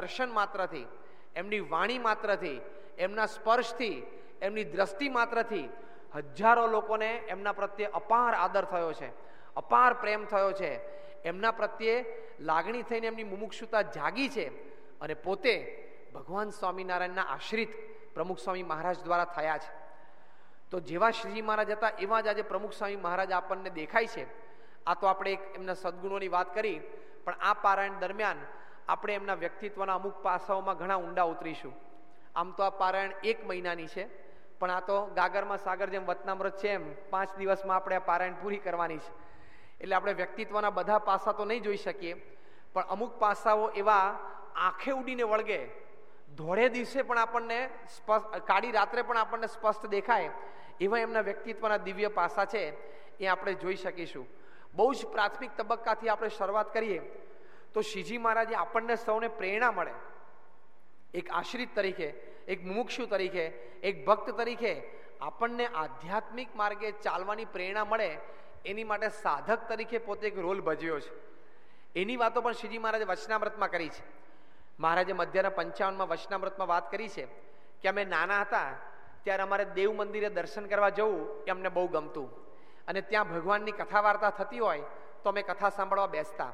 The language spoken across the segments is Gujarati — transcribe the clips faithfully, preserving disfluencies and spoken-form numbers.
દર્શન માત્રથી, એમની વાણી માત્રથી, એમના સ્પર્શથી, એમની દ્રષ્ટિ માત્રથી હજારો લોકોને એમના પ્રત્યે અપાર આદર થયો છે, અપાર પ્રેમ થયો છે, એમના પ્રત્યે લાગણી થઈને એમની મુમુક્ષુતા જાગી છે અને પોતે ભગવાન સ્વામિનારાયણના આશ્રિત પ્રમુખ સ્વામી મહારાજ દ્વારા થયા છે. તો જેવા શ્રીજી મહારાજ હતા એવા જ આજે પ્રમુખ સ્વામી મહારાજ આપણને દેખાય છે. આ તો આપણે એક એમના સદગુણોની વાત કરી, પણ આ પારાયણ દરમિયાન આપણે એમના વ્યક્તિત્વના અમુક પાસાઓમાં ઘણા ઊંડા ઉતરીશું. આમ તો આ પારાયણ એક મહિનાની છે, પણ આ તો ગાગરમાં સાગર જેમ વતનામૃત છે એમ પાંચ દિવસમાં આપણે આ પારાયણ પૂરી કરવાની છે. એટલે આપણે વ્યક્તિત્વના બધા પાસા તો નહીં જોઈ શકીએ, પણ અમુક પાસાઓ એવા આંખે ઉડીને વળગે, ધોળે દિવસે પણ આપણને સ્પષ્ટ, કાળી રાત્રે પણ આપણને સ્પષ્ટ દેખાય એવા એમના વ્યક્તિત્વના દિવ્ય પાસા છે, એ આપણે જોઈ શકીશું. બહુ જ પ્રાથમિક તબક્કાથી આપણે શરૂઆત કરીએ તો શ્રીજી મહારાજે આપણને સૌને પ્રેરણા મળે, એક આશ્રિત તરીકે, એક મુમુક્ષુ તરીકે, એક ભક્ત તરીકે આપણને આધ્યાત્મિક માર્ગે ચાલવાની પ્રેરણા મળે, એની માટે સાધક તરીકે પોતે એક રોલ ભજવ્યો છે. એની વાતો પણ શ્રીજી મહારાજે વચનામૃતમાં કરી છે. મહારાજે મધ્યના પંચાવનમાં વચનામૃતમાં વાત કરી છે કે અમે નાના હતા ત્યારે અમારે દેવ મંદિરે દર્શન કરવા જવું એ અમને બહુ ગમતું, અને ત્યાં ભગવાનની કથા વાર્તા થતી હોય તો અમે કથા સાંભળવા બેસતા.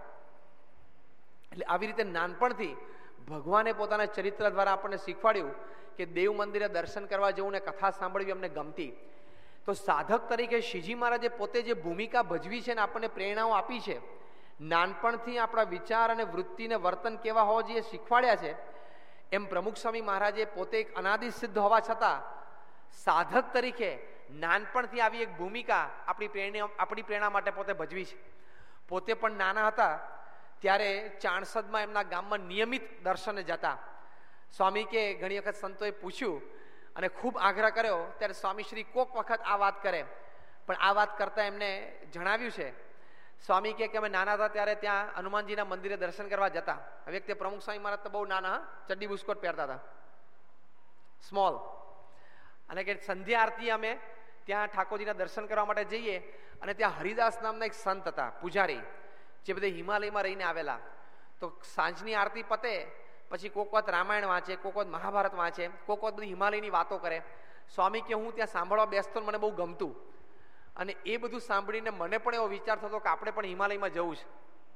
એટલે આવી રીતે નાનપણથી ભગવાને પોતાના ચરિત્ર દ્વારા આપણને શીખવાડ્યું કે દેવ મંદિરે દર્શન કરવા જવું ને કથા સાંભળવી અમને ગમતી. તો સાધક તરીકે શ્રીજી મહારાજે પોતે જે ભૂમિકા ભજવી છે ને આપણને પ્રેરણાઓ આપી છે, નાનપણથી આપણા વિચાર અને વૃત્તિને વર્તન કેવા હોવા જોઈએ શીખવાડ્યા છે, એમ પ્રમુખ સ્વામી મહારાજે પોતે એક અનાદિ સિદ્ધ હોવા છતાં સાધક તરીકે નાનપણથી આવી એક ભૂમિકા આપણી પ્રેરણા આપણી પ્રેરણા માટે પોતે ભજવી છે. પોતે પણ નાના હતા ત્યારે ચાણસદમાં એમના ગામમાં નિયમિત દર્શને જતા. સ્વામી કે ઘણી વખત સંતોએ પૂછ્યું અને ખૂબ આગ્રહ કર્યો ત્યારે સ્વામીશ્રી કોક વખત આ વાત કરે, પણ આ વાત કરતા એમને જણાવ્યું છે, સ્વામી કે અમે નાના હતા ત્યારે ત્યાં હનુમાનજીના મંદિરે દર્શન કરવા જતા. હવે તે પ્રમુખ સ્વામી મહારાજ તો બહુ નાના, ચડ્ડી બુસ્કોટ પહેરતા હતા, સ્મોલ, અને કે સંધ્યા આરતી અમે ત્યાં ઠાકોરજીના દર્શન કરવા માટે જઈએ, અને ત્યાં હરિદાસ નામના એક સંત હતા, પૂજારી, જે બધે હિમાલયમાં રહીને આવેલા. તો સાંજની આરતી પતે પછી કોક વખત રામાયણ વાંચે, કોક વખત મહાભારત વાંચે, કોક વખત બધી હિમાલયની વાતો કરે. સ્વામી કે હું ત્યાં સાંભળવા બેસતો, મને બહુ ગમતું, અને એ બધું સાંભળીને મને પણ એવો વિચાર થતો કે આપણે પણ હિમાલયમાં જવું છે.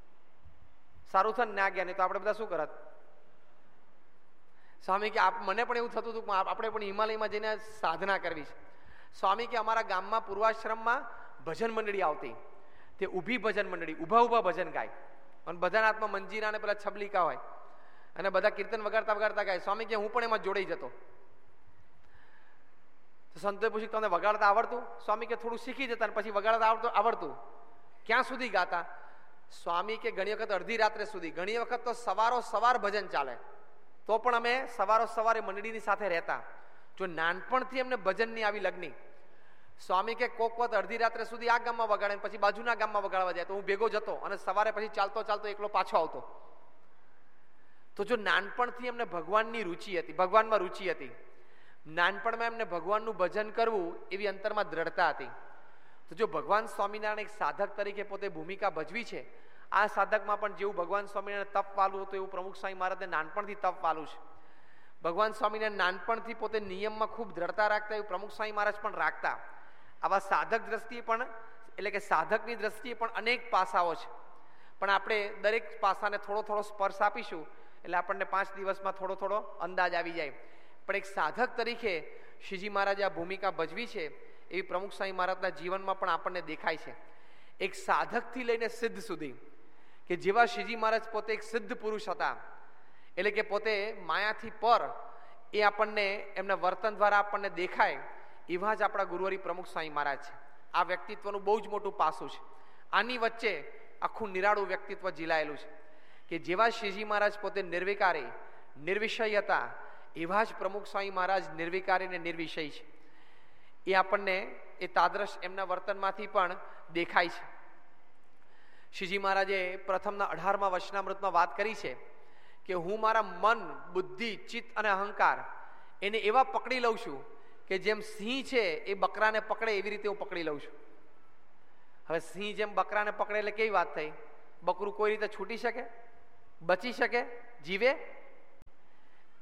સારું થઈને ના ગયા, નહીં તો આપણે બધા શું કરત. સ્વામી કે મને પણ એવું થતું હતું કે આપણે પણ હિમાલયમાં જઈને સાધના કરવી છે. સ્વામી કે અમારા ગામમાં પૂર્વાશ્રમમાં ભજન મંડળી આવતી, તે ઊભી ભજન મંડળી, ઊભા ઊભા ભજન ગાય, અને બધાના હાથમાં મંજીરા અને પેલા છબલિકા હોય, અને બધા કીર્તન વગાડતા વગાડતા ગાય. સ્વામી કે હું પણ એમાં જોડાઈ જતો. સંતોએ પૂછ્યું તમને વગાડતા આવડતું? સ્વામી કે થોડું શીખી જતા, પછી વગાડતા આવડતું આવડતું ક્યાં સુધી ગાતા? સ્વામી કે ઘણી વખત અડધી રાત્રે સુધી, ઘણી વખત તો સવારો સવાર ભજન ચાલે, તો પણ અમે સવારો સવારે મંડળીની સાથે રહેતા. જો નાનપણથી એમને ભજનની આવી લગ્ની. સ્વામી કે કોક વખત અડધી રાત્રે સુધી આ ગામમાં વગાડે, પછી બાજુના ગામમાં વગાડવા જાય, તો હું ભેગો જતો અને સવારે પછી ચાલતો ચાલતો એકલો પાછો આવતો. તો જો નાનપણથી એમને ભગવાનની રુચિ હતી, ભગવાનમાં રુચિ હતી, નાનપણમાં એમને ભગવાનનું ભજન કરવું એવી અંતરમાં દ્રઢતા હતી. તો જો ભગવાન સ્વામિનારાયણ એક સાધક તરીકે પોતે ભૂમિકા ભજવી છે, આ સાધકમાં પણ જેવું ભગવાન સ્વામિનારાયણ તપ વાલું હતું એવું પ્રમુખ સ્વામી મહારાજને નાનપણથી તપ વાલું છે. ભગવાન સ્વામિનારાયણ નાનપણથી પોતે નિયમમાં ખૂબ દ્રઢતા રાખતા એવું પ્રમુખ સ્વામી મહારાજ પણ રાખતા. આવા સાધક દ્રષ્ટિએ પણ, એટલે કે સાધકની દ્રષ્ટિએ પણ અનેક પાસાઓ છે, પણ આપણે દરેક પાસાને થોડો થોડો સ્પર્શ આપીશું એટલે આપણને પાંચ દિવસમાં થોડો થોડો અંદાજ આવી જાય. પણ એક સાધક તરીકે શ્રીજી મહારાજે આ ભૂમિકા ભજવી છે એવી પ્રમુખ સ્વામી મહારાજના જીવનમાં પણ આપણને દેખાય છે. એક સાધકથી લઈને સિદ્ધ સુધી, કે જેવા શ્રીજી મહારાજ પોતે એક સિદ્ધ પુરુષ હતા, એટલે કે પોતે માયાથી પર, એ આપણને એમના વર્તન દ્વારા આપણને દેખાય, એવા જ આપણા ગુરુવરી પ્રમુખ સ્વામી મહારાજ છે. આ વ્યક્તિત્વનું બહુ જ મોટું પાસું છે. આની વચ્ચે આખું નિરાળું વ્યક્તિત્વ ઝીલાયેલું છે, કે જેવા શ્રીજી મહારાજ પોતે નિર્વિકારી, નિર્વિષય હતા, એવા જ પ્રમુખ સ્વામી મહારાજ નિર્વિકારી અને નિર્વિષય છે. એ આપણને એ તાદ્રશ એમના વર્તનમાંથી પણ દેખાય છે. શ્રીજી મહારાજે પ્રથમના અઢારમાં વચનામૃતમાં વાત કરી છે કે હું મારા મન, બુદ્ધિ, ચિત્ત અને અહંકાર એને એવા પકડી લઉં છું કે જેમ સિંહ છે એ બકરાને પકડે એવી રીતે હું પકડી લઉં છું. હવે સિંહ જેમ બકરાને પકડે એટલે કેવી વાત થઈ? બકરું કોઈ રીતે છૂટી શકે, બચી શકે, જીવે?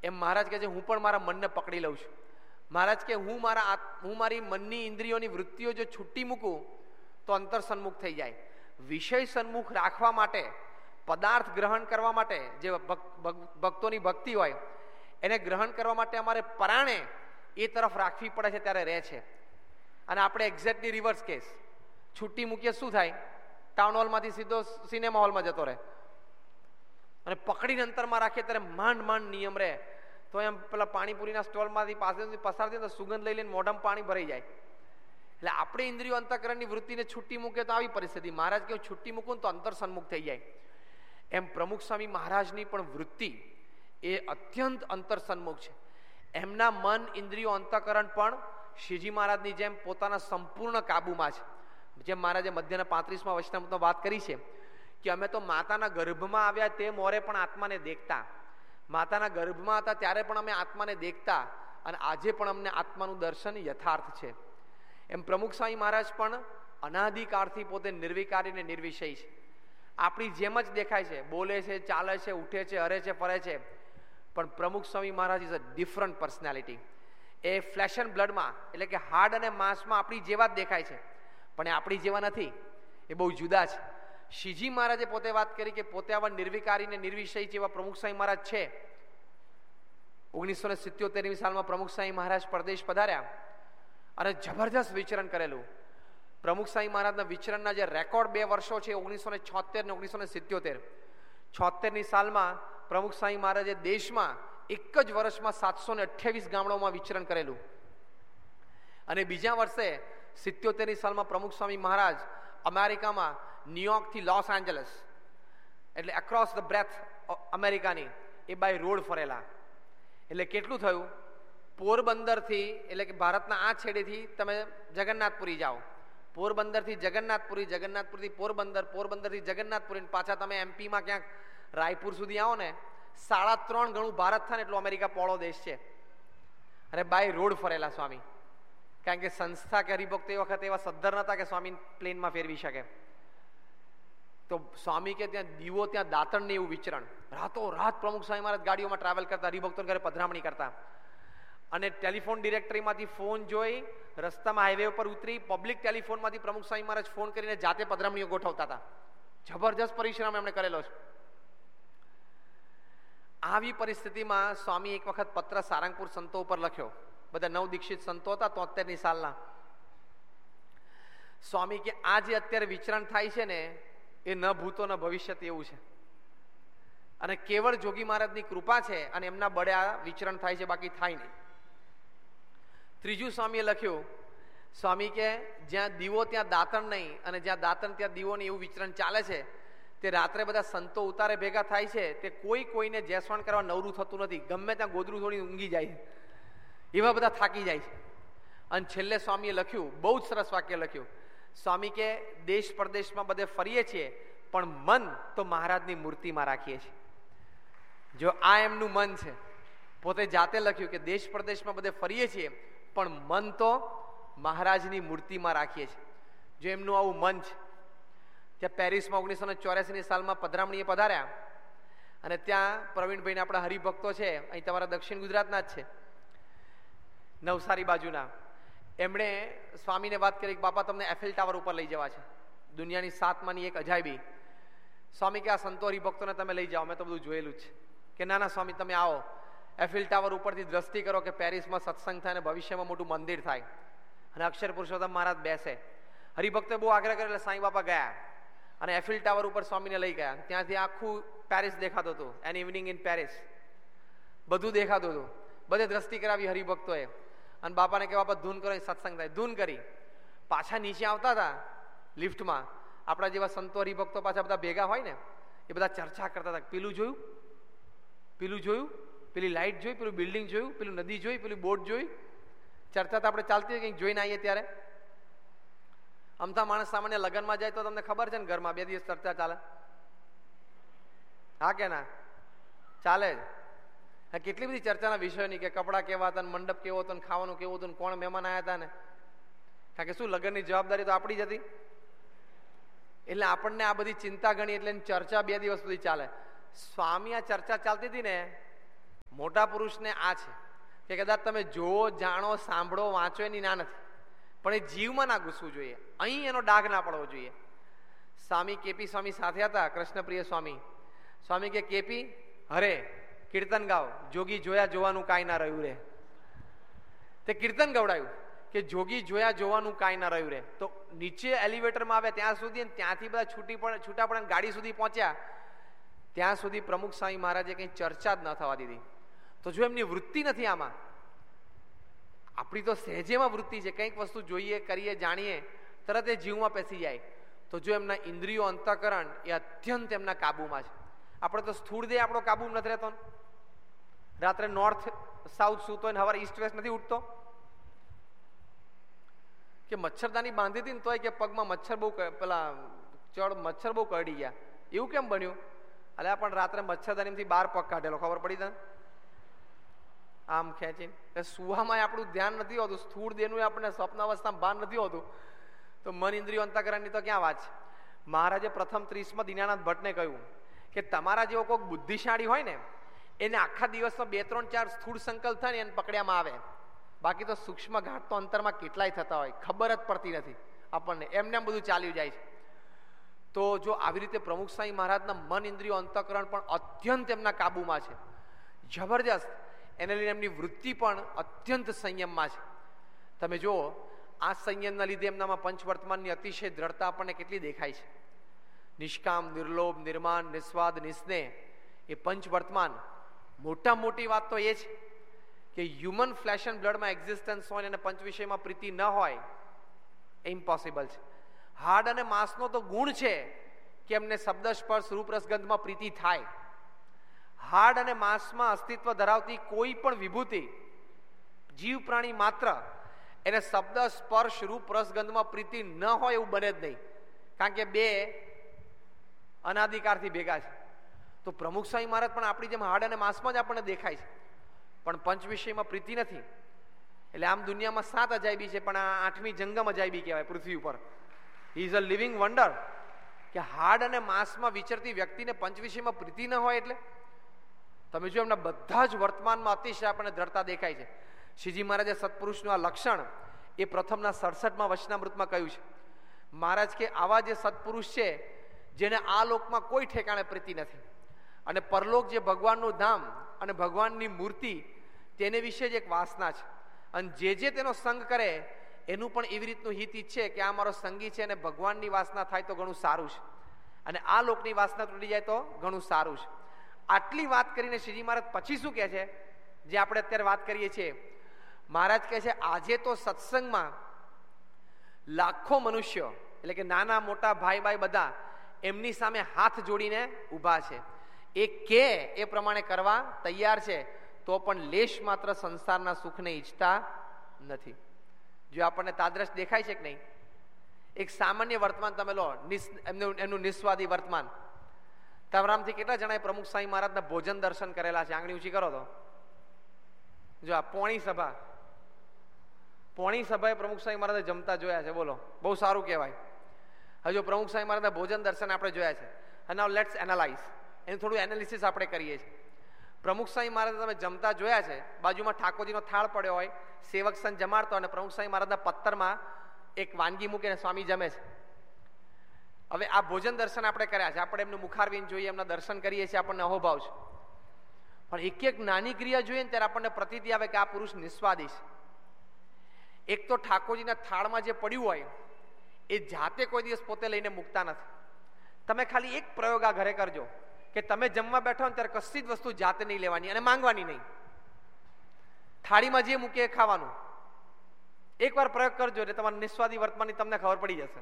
એમ મહારાજ કહે છે હું પણ મારા મનને પકડી લઉં છું. મહારાજ કે હું મારા હું મારી મનની ઇન્દ્રિયોની વૃત્તિઓ જો છૂટી મૂકું તો અંતર સન્મુખ થઈ જાય. વિષય સન્મુખ રાખવા માટે, પદાર્થ ગ્રહણ કરવા માટે, જે ભક્તોની ભક્તિ હોય એને ગ્રહણ કરવા માટે અમારે પરાણે એ તરફ રાખવી પડે છે, ત્યારે રહે છે. અને આપણે એક્ઝેક્ટલી રિવર્સ કેસ, છૂટી મૂકીએ શું થાય? ટાઉન હોલમાંથી સીધો સિનેમા હોલમાં જતો રહે. અને પકડીને અંતરમાં રાખીએ ત્યારે માંડ માંડ નિયમ રહે. તો એમ પેલા પાણીપુરીના સ્ટોલમાંથી પાસેથી પસાર થઈને સુગંધ લઈ લઈને મોઢામાં પાણી ભરાઈ જાય. એટલે આપણે ઇન્દ્રિયો અંતઃકરણની વૃત્તિને છૂટી મૂકે તો આવી પરિસ્થિતિ. મહારાજ કે છૂટી મૂકું તો અંતર સન્મુખ થઈ જાય. એમ પ્રમુખ સ્વામી મહારાજની પણ વૃત્તિ એ અત્યંત અંતર સન્મુખ છે. એમના મન, ઇન્દ્રિયો, અંતઃકરણ પણ શ્રીજી મહારાજની જેમ પોતાના સંપૂર્ણ કાબુમાં છે. જેમ મહારાજે મધ્યના પાંત્રીસમાં વચનામૃતમાં વાત કરી છે કે અમે તો માતાના ગર્ભમાં આવ્યા તે મોરે પણ આત્માને દેખતા. માતાના ગર્ભમાં હતા ત્યારે પણ અમે આત્માને દેખતા, અને આજે પણ અમને આત્માનું દર્શન યથાર્થ છે. એમ પ્રમુખ સ્વામી મહારાજ પણ અનાદિકાળથી પોતે નિર્વિકારી અને નિર્વિષય છે. આપણી જેમ જ દેખાય છે, બોલે છે, ચાલે છે, ઉઠે છે, હરે છે, ફરે છે, પણ પ્રમુખ Swami Maharaj is a different personality. A flash and બ્લડમાં, એટલે કે હાર્ડ અને માંસમાં આપણી જેવા જ દેખાય છે, પણ એ આપણી જેવા નથી, એ બહુ જુદા છે. શ્રીજી મહારાજે પોતે વાત કરી કે પોતે આવા નિર્વિકારી ને નિર્વિષય જેવા પ્રમુખ સ્વામી મહારાજ છે. ઓગણીસો ને સિત્યોતેરમી સાલમાં પ્રમુખ સ્વામી મહારાજ પરદેશ પધાર્યા અને જબરજસ્ત વિચરણ કરેલું. પ્રમુખ સ્વામી મહારાજના વિચરણના જે રેકોર્ડ બે વર્ષો છે, ઓગણીસો ને છોતેર ને ઓગણીસો ને સિત્યોતેર છોતેરની સાલમાં પ્રમુખ સ્વામી મહારાજે દેશમાં એક જ વર્ષમાં સાતસો ને અઠ્યાવીસ ગામડાઓમાં વિચરણ કરેલું. અને બીજા વર્ષે સિત્યોતેરની સાલમાં પ્રમુખ સ્વામી મહારાજ અમેરિકામાં ન્યુયોર્કથી લોસ એન્જલસ, એટલે અક્રોસ ધ બ્રેથ અમેરિકાની એ બાય રોડ ફરેલા. એટલે કેટલું થયું? પોરબંદરથી, એટલે કે ભારતના આ છેડેથી તમે જગન્નાથપુરી જાઓ, પોરબંદરથી જગન્નાથપુરી, જગન્નાથપુરથી પોરબંદર, પોરબંદરથી જગન્નાથપુરી, પાછા તમે એમપીમાં ક્યાંક રાયપુર સુધી આવો ને, સાડા ત્રણ ગણું ભારત થાય ને એટલો અમેરિકા પોળો દેશ છે. અને બાય રોડ ફરેલા સ્વામી, કારણ કે સંસ્થા કે હરિભક્ત એ વખત એવા સદ્ધર નતા કે સ્વામી પ્લેનમાં ફેરવી શકે. તો સ્વામી કે ત્યાં દીવો, ત્યાં દાંતણ ને એવું વિચરણ, રાતો રાત પ્રમુખ સ્વામી મહારાજ ગાડીઓમાં ટ્રાવેલ કરતા, હરિભક્તોને ઘરે પધરામણી કરતા. અને ટેલિફોન ડિરેક્ટરીમાંથી ફોન જોઈ, રસ્તામાં હાઈવે ઉપર ઉતરી, પબ્લિક ટેલિફોનમાંથી પ્રમુખ સ્વામી મહારાજ ફોન કરીને જાતે પધરામણીઓ ગોઠવતા હતા. જબરજસ્ત પરિશ્રમ એમણે કરેલો છે. આવી પરિસ્થિતિમાં સ્વામી એક વખત પત્ર સારંગપુર સંતો ઉપર લખ્યો. બધા નવ દીક્ષિત સંતો હતા તોતેરની સાલના. સ્વામી કે આ જે અત્યારે વિચરણ થાય છે ને, એ ન ભૂતો ન ભવિષ્ય એવું છે, અને કેવળ જોગી મહારાજની કૃપા છે અને એમના બળે આ વિચરણ થાય છે, બાકી થાય નહીં. ત્રીજું સ્વામીએ લખ્યું, સ્વામી કે જ્યાં દીવો ત્યાં દાંતણ નહીં, અને જ્યાં દાંતણ ત્યાં દીવો નહીં, એવું વિચરણ ચાલે છે. તે રાત્રે બધા સંતો ઉતારે ભેગા થાય છે, તે કોઈ કોઈને જેસવણ કરવા નવરું થતું નથી. ગમે ત્યાં ગોદરું થોડી ઊંઘી જાય, એવા બધા થાકી જાય છે. અને છેલ્લે સ્વામીએ લખ્યું, બહુ જ સરસ વાક્ય લખ્યું. સ્વામી કે દેશ પરદેશમાં બધે ફરીએ છીએ, પણ મન તો મહારાજની મૂર્તિમાં રાખીએ છીએ. જો આ એમનું મન છે, પોતે જાતે લખ્યું કે દેશ પરદેશમાં બધે ફરીએ છીએ, પણ મન તો મહારાજની મૂર્તિમાં રાખીએ છીએ. જો એમનું આવું મન છે. ત્યાં પેરિસમાં ઓગણીસો ને ચોર્યાસીની સાલમાં પધરામણીએ પધાર્યા, અને ત્યાં પ્રવીણભાઈને આપણા હરિભક્તો છે, અહીં તમારા દક્ષિણ ગુજરાતના જ છે, નવસારી બાજુના. એમણે સ્વામીને વાત કરી કે બાપા તમને એફિલ ટાવર ઉપર લઈ જવા છે, દુનિયાની સાતમાની એક અજાયબી. સ્વામી કે આ સંતો હરિભક્તોને તમે લઈ જાઓ, મેં તો બધું જોયેલું છે. કે ના ના સ્વામી તમે આવો, એફિલ ટાવર ઉપરથી દ્રષ્ટિ કરો કે પેરિસમાં સત્સંગ થાય અને ભવિષ્યમાં મોટું મંદિર થાય અને અક્ષર પુરુષોત્તમ મહારાજ બેસે. હરિભક્તોએ બહુ આગ્રહ કર્યો એટલે સાંઈ બાપા ગયા અને એફિલ ટાવર ઉપર સ્વામીને લઈ ગયા. ત્યાંથી આખું પેરિસ દેખાતું હતું, એન ઇવનિંગ ઇન પેરિસ, બધું દેખાતું હતું. બધે દ્રષ્ટિ કરાવી હરિભક્તોએ, અને બાપાને કે બાપા ધૂન કરો, સત્સંગ થાય. ધૂન કરી પાછા નીચે આવતા હતા લિફ્ટમાં. આપણા જેવા સંતો હરિભક્તો પાછા બધા ભેગા હોય ને, એ બધા ચર્ચા કરતા હતા. પેલું જોયું, પેલું જોયું, પેલી લાઇટ જોઈ, પેલું બિલ્ડિંગ જોયું, પેલું નદી જોઈ, પેલું બોટ જોઈ. ચર્ચા તો આપણે ચાલતી હોય, કંઈક જોઈને આવીએ ત્યારે. અમથા માણસ સામાન્ય લગ્નમાં જાય તો તમને ખબર છે ને, ઘરમાં બે દિવસ ચર્ચા ચાલે, હા કે ના ચાલે જ. કેટલી બધી ચર્ચાના વિષયોની, કે કપડાં કેવા હતા, મંડપ કેવો હતો, ખાવાનું કેવું હતું, કોણ મહેમાન આવ્યા હતા ને. કારણ કે શું, લગ્નની જવાબદારી તો આપણી જ હતી. એટલે આપણને આ બધી ચિંતા ગણી, એટલે ચર્ચા બે દિવસ સુધી ચાલે. સ્વામી આ ચર્ચા ચાલતી હતી ને, મોટા પુરુષને આ છે કે કદાચ તમે જોવો, જાણો, સાંભળો, વાંચો એની ના નથી, પણ એ જીવમાં ના ઘૂસવું જોઈએ, અહીં એનો ડાઘ ના પડવો જોઈએ. સ્વામી કેપી સ્વામી સાથે હતા, કૃષ્ણપ્રિય સ્વામી. સ્વામી કે કેપી હરે કીર્તન ગાવ, જોગી જોયા જોવાનું કાંઈ ના રહ્યું રે. તે કીર્તન ગવડાયું કે જોગી જોયા જોવાનું કાંઈ ના રહ્યું રે. તો નીચે એલિવેટરમાં આવ્યા ત્યાં સુધી, ત્યાંથી બધા છૂટી પડે છૂટા પડે ગાડી સુધી પહોંચ્યા, ત્યાં સુધી પ્રમુખ સ્વામી મહારાજે કંઈ ચર્ચા જ ન થવા દીધી. તો જો એમની વૃત્તિ નથી આમાં, આપણી તો સહેજેમાં વૃત્તિ છે, કંઈક વસ્તુ જોઈએ, કરીએ, જાણીએ, તરત એ જીવમાં પેસી જાય. તો જો એમના ઇન્દ્રિયો, અંતઃકરણ એ અત્યંત એમના કાબુમાં છે. આપણે તો સ્થૂળ દેહ આપણો કાબુમાં નથી રહેતો. રાત્રે નોર્થ સાઉથ સૂતો હોય ને સવારે ઈસ્ટ વેસ્ટ નથી ઉઠતો, કે મચ્છરદાની બાંધી હતી ને તોય કે પગમાં મચ્છર બહુ પેલા ચડ મચ્છર બહુ કરડી ગયા. એવું કેમ બન્યું? અલ્યા પણ રાત્રે મચ્છરદાનીમાંથી બહાર પગ કાઢેલો, ખબર પડી તને? આમ ખેંચીને સુવામાં આપણું ધ્યાન નથી હોતું, સ્થૂળ દેહનું આપણને સ્વપ્ન અવસ્થામાં ભાન નથી હોતું, તો મન ઇન્દ્રિયો અંતઃકરણની તો ક્યાં વાત છે. મહારાજે પ્રથમ ત્રીસમાં દીનાનાથ ભટ્ટને કહ્યું કે તમારા જેવો કોઈક બુદ્ધિશાળી હોય ને એને આખા દિવસમાં બે ત્રણ ચાર સ્થૂળ સંકલ્પ થાય ને એને પકડ્યામાં આવે, બાકી તો સૂક્ષ્મ ઘાટ તો અંતરમાં કેટલાય થતા હોય, ખબર જ પડતી નથી આપણને, એમને એમ બધું ચાલ્યું જાય છે. તો જો આવી રીતે પ્રમુખ સ્વામી મહારાજના મન ઇન્દ્રિયો અંતઃકરણ પણ અત્યંત એમના કાબુમાં છે, જબરજસ્ત. એને લઈને એમની વૃત્તિ પણ અત્યંત સંયમમાં છે. તમે જુઓ, આ સંયમના લીધે એમનામાં પંચવર્તમાનની અતિશય દ્રઢતા આપણને કેટલી દેખાય છે. નિષ્કામ, નિર્લોભ, નિર્માન, નિસ્વાદ, નિસ્નેહ, એ પંચવર્તમાન. મોટા મોટી વાત તો એ છે કે હ્યુમન ફ્લેશ એન્ડ બ્લડમાં એક્ઝિસ્ટન્સ હોય અને પંચ વિષયમાં પ્રીતિ ન હોય, એ ઇમ્પોસિબલ છે. હાડ અને માંસનો તો ગુણ છે કે એમને શબ્દ, સ્પર્શ, રૂપ, રસગંધમાં પ્રીતિ થાય. હાડ અને માંસમાં અસ્તિત્વ ધરાવતી કોઈ પણ વિભૂતિ, જીવ પ્રાણી માત્ર, એને શબ્દ, સ્પર્શ, રૂપ, રસગંધમાં પ્રીતિ ન હોય એવું બને જ નહીં, કારણ કે બે અનાદિકાળથી ભેગા છે. તો પ્રમુખ સ્વામી મહારાજ પણ આપણી જેમ હાડ અને માંસમાં જ આપણને દેખાય છે, પણ પંચ વિષયમાં પ્રીતિ નથી. એટલે આમ દુનિયામાં સાત અજાયબી છે, પણ આ આઠમી જંગમ અજાયબી કહેવાય પૃથ્વી ઉપર. He is a living wonder. કે હાડ અને માંસમાં વિચરતી વ્યક્તિને પંચ વિષયમાં પ્રીતિ ન હોય એટલે તમે જો એમના બધા જ વર્તમાનમાં અતિશય આપણને દ્રઢતા દેખાય છે. શ્રીજી મહારાજે સત્પુરુષનું આ લક્ષણ એ પ્રથમના સડસઠમાં વચનામૃતમાં કહ્યું છે. મહારાજ કે આવા જે સત્પુરુષ છે જેને આ લોકમાં કોઈ ઠેકાણે પ્રીતિ નથી, અને પરલોક જે ભગવાનનું ધામ અને ભગવાનની મૂર્તિ, તેને વિશે જ એક વાસના છે, અને જે જે તેનો સંગ કરે એનું પણ એવી રીતનું હિત ઈચ્છે કે આ મારો સંગી છે અને ભગવાનની વાસના થાય તો ઘણું સારું છે, અને આ લોકની વાસના તૂટી જાય તો ઘણું સારું છે. આટલી વાત કરીને શ્રીજી મહારાજ પછી શું કહે છે, જે આપણે અત્યારે વાત કરીએ છીએ. મહારાજ કહે છે આજે તો સત્સંગમાં લાખો મનુષ્યો, એટલે કે નાના મોટા ભાઈ ભાઈ બધા એમની સામે હાથ જોડીને ઊભા છે. એ કે એ પ્રમાણે કરવા તૈયાર છે, તો પણ લેશ માત્ર સંસારના સુખને ઈચ્છતા નથી. જો આપણને તાદ્રશ દેખાય છે કે નહીં? એક સામાન્ય વર્તમાન તમે લો, એમનું એમનું નિસ્વાદી વર્તમાન. તાવરામથી કેટલા જણાએ પ્રમુખ સ્વામી મહારાજના ભોજન દર્શન કરેલા છે? આંગળી ઊંચી કરો તો. જો આ પોણી સભા, પોણી સભાએ પ્રમુખ સ્વામી મહારાજે જમતા જોયા છે. બોલો, બહુ સારું કહેવાય. હજુ પ્રમુખ સ્વામી મહારાજના ભોજન દર્શન આપણે જોયા છે. અને નાઉ લેટ્સ એનાલાઇઝ, એનું થોડું એનાલિસિસ આપણે કરીએ છીએ. પ્રમુખ સ્વામી મહારાજ તમે જમતા જોયા છે, બાજુમાં ઠાકોરજીનો થાળ પડ્યો હોય, સેવક સંત જમાડતો, અને પ્રમુખ સ્વામી મહારાજના પત્તરમાં એક વાનગી મૂકીને સ્વામી જમે છે. હવે આ ભોજન દર્શન આપણે કર્યા છે, આપણે એમનું મુખારવિંદ જોઈએ, એમના દર્શન કરીએ છીએ, આપણને અહોભાવ છે. પણ એક એક નાની ક્રિયા જોઈએ ને ત્યારે આપણને પ્રતીતિ આવે કે આ પુરુષ નિસ્વાદી છે. એક તો ઠાકોરજીના થાળમાં જે પડ્યું હોય એ જાતે કોઈ દિવસ પોતે લઈને મૂકતા નથી. તમે ખાલી એક પ્રયોગ આ ઘરે કરજો કે તમે જમવા બેઠો ને ત્યારે કશી જ વસ્તુ જાતે નહીં લેવાની અને માંગવાની નહીં. થાળીમાં જે મૂકે એ ખાવાનું. એકવાર પ્રયોગ કરજો એટલે તમારા નિસ્વાદી વર્તમાનની તમને ખબર પડી જશે.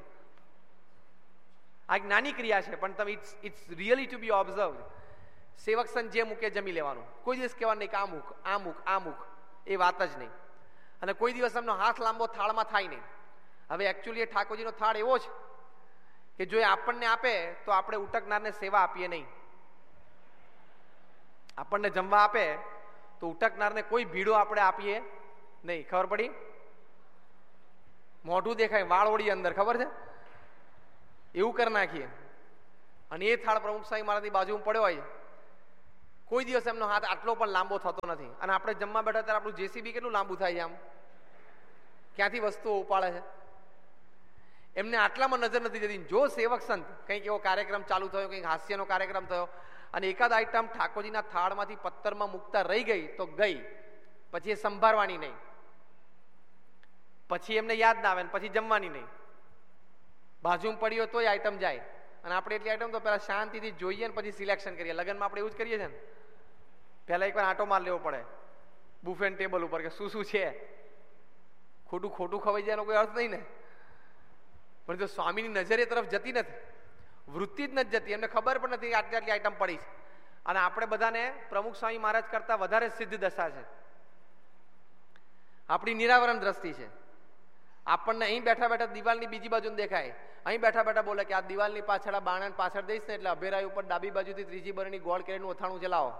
આ એક નાની ક્રિયા છે, પણ તમે it's it's really two B observe. સેવક સંત જે મૂકે જમી લેવાનું, કોઈ દિવસ કહેવાનું નહીં કે આ મૂક આ મૂક આ મૂક, એ વાત જ નહીં. અને કોઈ દિવસ એમનો હાથ લાંબો થાળમાં થાય નહીં. હવે એકચ્યુઅલી એ ઠાકોરજીનો થાળ એવો છે કે જો એ આપણને આપે તો આપણે ઉટકનારને સેવા આપીએ નહીં. આપણને જમવા આપે તો ઉટકનારને કોઈ ભીડો આપણે આપીએ નહીં. ખબર પડી? મોઢું દેખાય, વાળ ઓળી અંદર, ખબર છે? એવું કરી નાખીએ. અને એ થાળ પ્રમુખ સ્વામી મહારાજની બાજુમાં પડ્યો હોય, કોઈ દિવસ એમનો હાથ આટલો પણ લાંબો થતો નથી. અને આપણે જમવા બેઠા ત્યારે આપણું જેસીબી કેટલું લાંબુ થાય છે, આમ ક્યાંથી વસ્તુઓ ઉપાડે છે. એમને આટલામાં નજર નથી જતી. જો સેવક સંત કંઈક એવો કાર્યક્રમ ચાલુ થયો, કંઈક હાસ્યનો કાર્યક્રમ થયો અને એકાદ આઈટમ ઠાકોરજીના થાળમાંથી પત્તરમાં મૂકતા રહી ગઈ તો ગઈ, પછી એ સંભાળવાની નહીં, પછી એમને યાદ ના આવે, પછી જમવાની નહીં. બાજુમાં પડી હોય તોય આઈટમ જાય. અને આપણે એટલી આઈટમ તો પેલા શાંતિથી જોઈએ ને પછી સિલેક્શન કરીએ. લગ્નમાં આપણે એવું જ કરીએ છીએ ને, પહેલા એકવાર આંટો માર લેવો પડે બુફેન ટેબલ ઉપર કે શું શું છે. ખોટું ખોટું ખવાઈ જાય એનો કોઈ અર્થ નહીં ને. પણ જો સ્વામીની નજર એ તરફ જતી નથી, વૃત્તિ જ નથી જતી, એમને ખબર પણ નથી કે આટલી આટલી આઈટમ પડી છે. અને આપણે બધાને પ્રમુખ સ્વામી મહારાજ કરતા વધારે સિદ્ધ દશા છે. આપણી નિરાવરણ દ્રષ્ટિ છે. આપણને અહીં બેઠા બેઠા દિવાલની બીજી બાજુ દેખાય, અહીં બેઠા બેઠા બોલે કે આ દિવાલની પાછળ આ બાણન પાછળ દઈશ ને એટલે અભેરાઈ ઉપર ડાબી બાજુથી ત્રીજી બરણી ગોળ કેરીનું અથાણું છે, લાવો.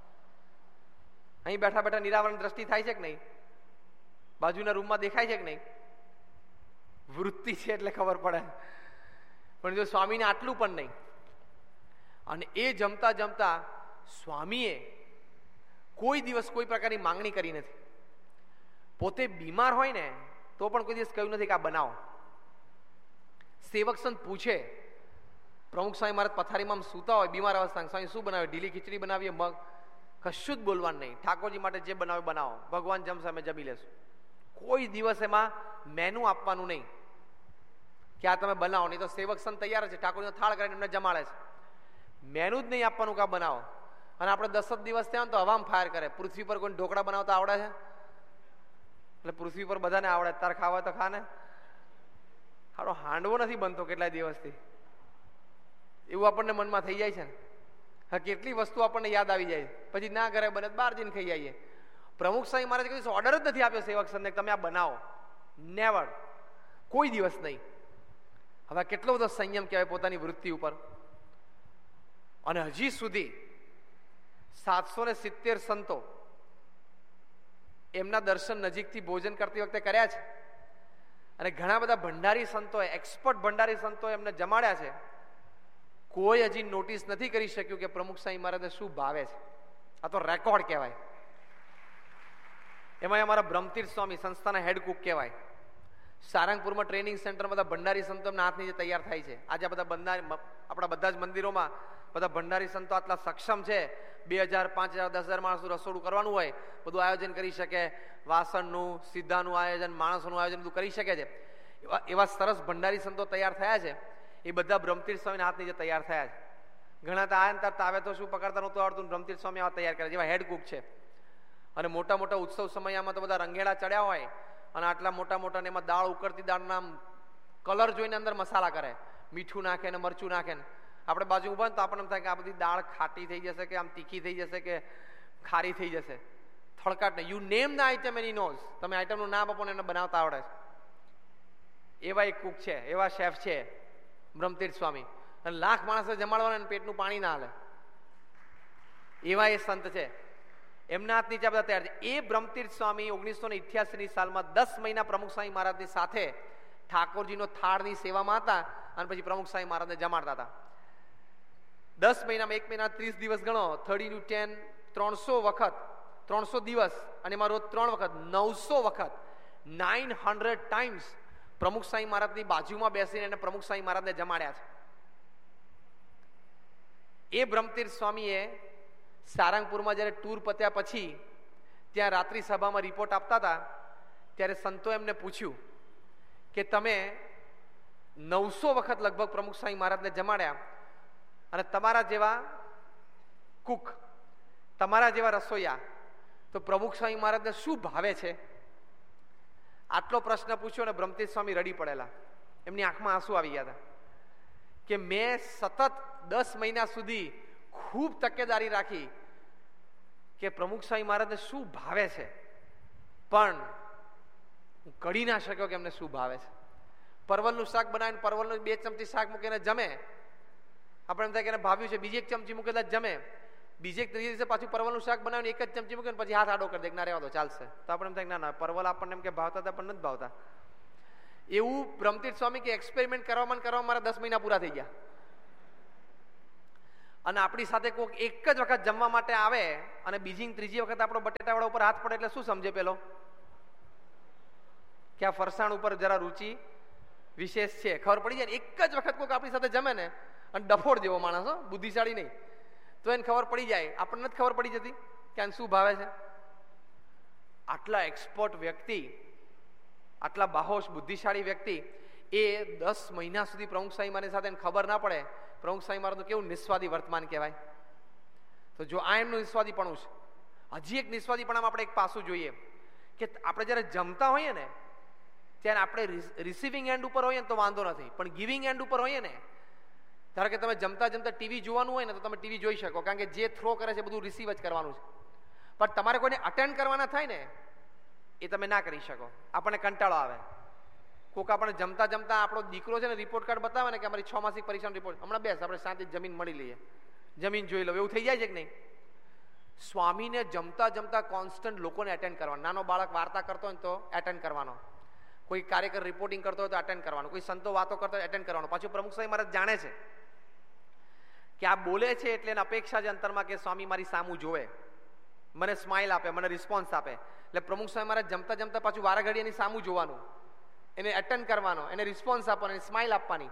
અહીં બેઠા બેઠા નિરાવરણ દ્રષ્ટિ થાય છે કે નહીં? બાજુના રૂમમાં દેખાય છે કે નહીં? વૃત્તિ છે એટલે ખબર પડે. પણ જો સ્વામીને આટલું પણ નહીં. અને એ જમતા જમતા સ્વામીએ કોઈ દિવસ કોઈ પ્રકારની માંગણી કરી નથી. પોતે બીમાર હોય ને તો પણ કોઈ દિવસ કહ્યું નથી કે આ બનાવો. સેવક સંત પૂછે, પ્રમુખ સ્વામી મહારાજ પથારીમાં સૂતા હોય બીમાર અવસ્થામાં, સ્વામી શું બનાવે? ઢીલી ખીચડી બનાવીએ, મગ, કશું જ બોલવાનું નહીં. ઠાકોરજી માટે જે બનાવે બનાવો, ભગવાન જમશે અમે જમી લેશું. કોઈ દિવસ એમાં મેનુ આપવાનું નહીં કે આ તમે બનાવો, નહીં તો સેવક સંત તૈયાર છે, ઠાકોરજીનો થાળ કરીને એમને જમાડે છે. મેનુ જ નહીં આપવાનું કે આ બનાવો. અને આપણે દસ જ દિવસ થયા ને તો હવામાં ફાયર કરે. પૃથ્વી પર કોઈ ઢોકળા બનાવતા આવડે છે? એટલે પૃથ્વી પર બધાને આવડે, તાર ખાવા તો ખા ને. હારો હાંડવો નથી બનતો કેટલાય દિવસથી, એવું આપણને મનમાં થઈ જાય છે ને. હા, કેટલી વસ્તુ આપણને યાદ આવી જાય, પછી ના ઘરે બને બહાર જઈને ખાઈ જઈએ. પ્રમુખ સ્વામી મહારાજે કઈ ઓર્ડર જ નથી આપ્યો સેવક સંતને તમે આ બનાવો. નેવર, કોઈ દિવસ નહીં. હવે કેટલો બધો સંયમ કહેવાય પોતાની વૃત્તિ ઉપર. અને હજી સુધી સાતસો ને સિત્તેર સંતો એમના દર્શન નજીકથી ભોજન કરતી વખતે કર્યા છે. અને ઘણા બધા ભંડારી સંતોએ, એક્સપર્ટ ભંડારી સંતોએ એમને જમાડ્યા છે. કોઈ હજી નોટિસ નથી કરી શક્યું કે પ્રમુખ સ્વામી મહારાજને શું ભાવે છે. આ તો રેકોર્ડ કહેવાય. એમાં અમારા બ્રહ્મતીર્થ સ્વામી સંસ્થાના હેડ કુક કહેવાય. સારંગપુરમાં ટ્રેનિંગ સેન્ટરમાં બધા ભંડારી સંતો એમના હાથ નીચે તૈયાર થાય છે. આજે આ બધા ભંડારી આપણા બધા જ મંદિરોમાં બધા ભંડારી સંતો આટલા સક્ષમ છે. બે હજાર પાંચ હજાર દસ હજાર માણસનું રસોડું કરવાનું હોય, બધું આયોજન કરી શકે. વાસણનું, સીધાનું આયોજન, માણસોનું આયોજન બધું કરી શકે છે. એવા એવા સરસ ભંડારી સંતો તૈયાર થયા છે. એ બધા બ્રહ્મતીર્થ સ્વામીના હાથ નીચે તૈયાર થયા છે. ઘણા તો આયા ને તાવે તો શું પકડતા નહોતું આવડતું, બ્રહ્મતીર્થ સ્વામી આવા તૈયાર કરે, જેવા હેડ કુક છે. અને મોટા મોટા ઉત્સવ સમયમાં તો બધા રંગેડા ચડ્યા હોય અને આટલા મોટા મોટા ને એમાં દાળ, ઉકળતી દાળના કલર જોઈને અંદર મસાલા કરે, મીઠું નાખે ને મરચું નાખે ને. આપણે બાજુ ઉભા ને તો આપણને એમ થાય કે આ બધી દાળ ખાટી થઈ જશે, કે આમ તીખી થઈ જશે, કે ખારી થઈ જશે. થળકાટ ને you name the item any nose, તમે આઈટમનું નામ આપો ને એને બનાવતા આવડે છે. એવા એક કુક છે, એવા શેફ છે બ્રહ્મતીર્થ સ્વામી. અને લાખ માણસો જમાડવાના પેટનું પાણી ના હાલે એવા એ સંત છે. એમના હાથ નીચે બધા તૈયાર છે. એ બ્રહ્મતીર્થ સ્વામી ઓગણીસો ને ઇઠ્યાસી ની સાલમાં દસ મહિના પ્રમુખ સ્વામી મહારાજની સાથે ઠાકોરજીનો થાળની સેવામાં હતા અને પછી પ્રમુખ સ્વામી મહારાજને જમાડતા હતા. દસ મહિનામાં એક મહિના ત્રીસ દિવસ ગણો, થર્ટી ઇન્ટુ ટેન, ત્રણસો વખત, ત્રણસો દિવસ, અને એમાં રોજ ત્રણ વખત, નવસો વખત, નાઇન હંડ્રેડ ટાઈમ્સ પ્રમુખ સ્વામી મહારાજની બાજુમાં બેસીને એને પ્રમુખ સ્વામી મહારાજને જમાડ્યા છે. એ બ્રહ્મતીર્થ સ્વામીએ સારંગપુરમાં જ્યારે ટૂર પત્યા પછી ત્યાં રાત્રિ સભામાં રિપોર્ટ આપતા હતા ત્યારે સંતો એમને પૂછ્યું કે તમે નવસો વખત લગભગ પ્રમુખ સ્વામી મહારાજને જમાડ્યા અને તમારા જેવા કુક, તમારા જેવા રસોઈયા, તો પ્રમુખ સ્વામી મહારાજને શું ભાવે છે? આટલો પ્રશ્ન પૂછ્યો અને બ્રહ્મતીર્થ સ્વામી રડી પડેલા. એમની આંખમાં આંસુ આવી ગયા હતા કે મેં સતત દસ મહિના સુધી ખૂબ તકેદારી રાખી કે પ્રમુખ સ્વામી મહારાજને શું ભાવે છે, પણ હું કઢી ના શક્યો કે એમને શું ભાવે છે. પરવલનું શાક બનાવીને પરવલનું બે ચમચી શાક મૂકીને જમે, આપણે એમ થાય કે એને ભાવ્યું છે, બીજી એક ચમચી મૂકેલા જમે, બીજે એક ત્રીજે દિવસે પાછું પરવલનું શાક બનાવીને એક જ ચમચી મૂકે પછી હાથ આડો કરી દે, ના રહેવા દો ચાલશે. તો આપણે એમ થાય ના ના પરવલ આપણને એમ કે ભાવતા હતા પણ નથી ભાવતા. એવું બ્રહ્મતીર્થ સ્વામી કે એક્સપેરિમેન્ટ કરવામાં કરવામાં મારા દસ મહિના પૂરા થઈ ગયા. અને આપણી સાથે કોઈક એક જ વખત જમવા માટે આવે અને બીજી ત્રીજી વખત આપણો બટેટાવાળા ઉપર હાથ પડે એટલે શું સમજે પેલો કે આ ફરસાણ ઉપર જરા રુચિ વિશેષ છે, ખબર પડી જાય. એક જ વખત કોઈક આપણી સાથે જમે ને, અને ડફોડ જેવો માણસ, હો બુદ્ધિશાળી નહીં, તો એને ખબર પડી જાય. આપણને જ ખબર પડી જતી કે આને શું ભાવે છે. આટલા એક્સપર્ટ વ્યક્તિ, આટલા બાહોશ બુદ્ધિશાળી વ્યક્તિ એ દસ મહિના સુધી પ્રમુખ સ્વામી મારી સાથે ખબર ના પડે. પ્રમુખ સ્વામી મારું તો કેવું નિસ્વાદી વર્તમાન કહેવાય. તો જો આ એમનું નિસ્વાદીપણું છે. હજી એક નિસ્વાદીપણામાં આપણે એક પાસું જોઈએ કે આપણે જ્યારે જમતા હોઈએ ને ત્યારે આપણે રિસીવિંગ એન્ડ ઉપર હોઈએ ને તો વાંધો નથી, પણ ગિવિંગ એન્ડ ઉપર હોઈએ ને, ધારો કે તમે જમતા જમતા ટીવી જોવાનું હોય ને તો તમે ટીવી જોઈ શકો, કારણ કે જે થ્રો કરે છે બધું રિસીવ જ કરવાનું છે. પણ તમારે કોઈને અટેન્ડ કરવાના થાય ને એ તમે ના કરી શકો. આપણને કંટાળો આવે. કોક આપણે જમતા જમતા આપણો દીકરો છે ને રિપોર્ટ કાર્ડ બતાવે ને કે અમારી છ માસિક પરીક્ષાનો રિપોર્ટ, હમણાં બેસ આપણે શાંતિ જમીન મળી લઈએ, જમીન જોઈ લો, એવું થઈ જાય છે કે નહીં? સ્વામીને જમતા જમતા કોન્સ્ટન્ટ લોકોને એટેન્ડ કરવાનો. નાનો બાળક વાર્તા કરતો હોય તો એટેન્ડ કરવાનો, કોઈ કાર્યકર રિપોર્ટિંગ કરતો હોય તો અટેન્ડ કરવાનું, કોઈ સંતો વાતો કરતો હોય એટેન્ડ કરવાનું. પાછું પ્રમુખ સ્વામી મહારાજ જાણે છે કે આ બોલે છે એટલે એને અપેક્ષા છે અંતરમાં કે સ્વામી મારી સામું જોવે, મને સ્માઇલ આપે, મને રિસ્પોન્સ આપે. એટલે પ્રમુખ સ્વામી મહારાજ જમતા જમતા પાછું વારા ઘડી એની સામું જોવાનું, એને એટેન્ડ કરવાનો, એને રિસ્પોન્સ આપવાનો, એને સ્માઇલ આપવાની.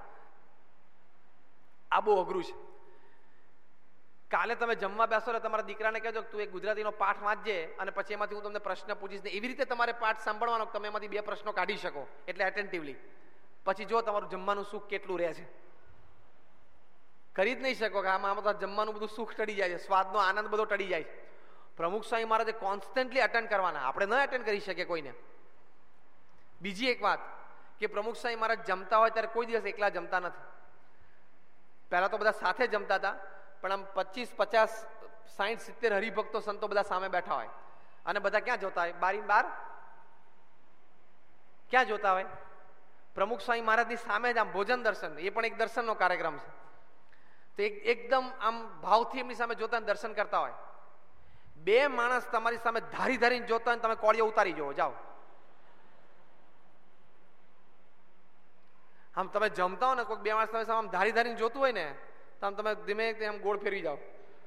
આ બહુ અઘરું છે. કાલે તમે જમવા બેસો એટલે તમારા દીકરાને કહેજો તું એક ગુજરાતીનો પાઠ વાંચજે અને પછી એમાંથી હું તમને પ્રશ્ન પૂછીશ ને એવી રીતે તમારે પાઠ સાંભળવાનો તમે એમાંથી બે પ્રશ્નો કાઢી શકો, એટલે એટેન્ટિવલી. પછી જો તમારું જમવાનું સુખ કેટલું રહે છે. કરી જ નહીં શકો કે આમાં આમાં જમવાનું બધું સુખ ટળી જાય છે, સ્વાદનો આનંદ બધો ટળી જાય છે. પ્રમુખ સ્વામી મહારાજે કોન્સ્ટન્ટલી અટેન્ડ કરવાના, આપણે ન એટેન્ડ કરી શકીએ કોઈને. બીજી એક વાત કે પ્રમુખ સ્વામી મહારાજ જમતા હોય ત્યારે કોઈ દિવસ એકલા જમતા નથી. પહેલા તો બધા સાથે જમતા હતા, પણ આમ પચીસ પચાસ સાહીઠ સિત્તેર હરિભક્તો સંતો બધા સામે બેઠા હોય અને બધા ક્યાં જોતા હોય? બારી બાર ક્યાં જોતા હોય? પ્રમુખ સ્વામી મહારાજની સામે જ આમ ભોજન દર્શન, એ પણ એક દર્શનનો કાર્યક્રમ છે. તો એક એકદમ આમ ભાવથી એમની સામે જોતા દર્શન કરતા હોય. બે માણસ તમારી સામે ધારી ધારીને જોતા હોય, તમે કોળીઓ ઉતારી જોવો, જાઓ. આમ તમે જમતા હો ને કોઈ બે માણસ તમે આમ ધારી ધારીને જોતું હોય ને તો આમ તમે ધીમે આમ ગોળ ફેરવી જાઓ,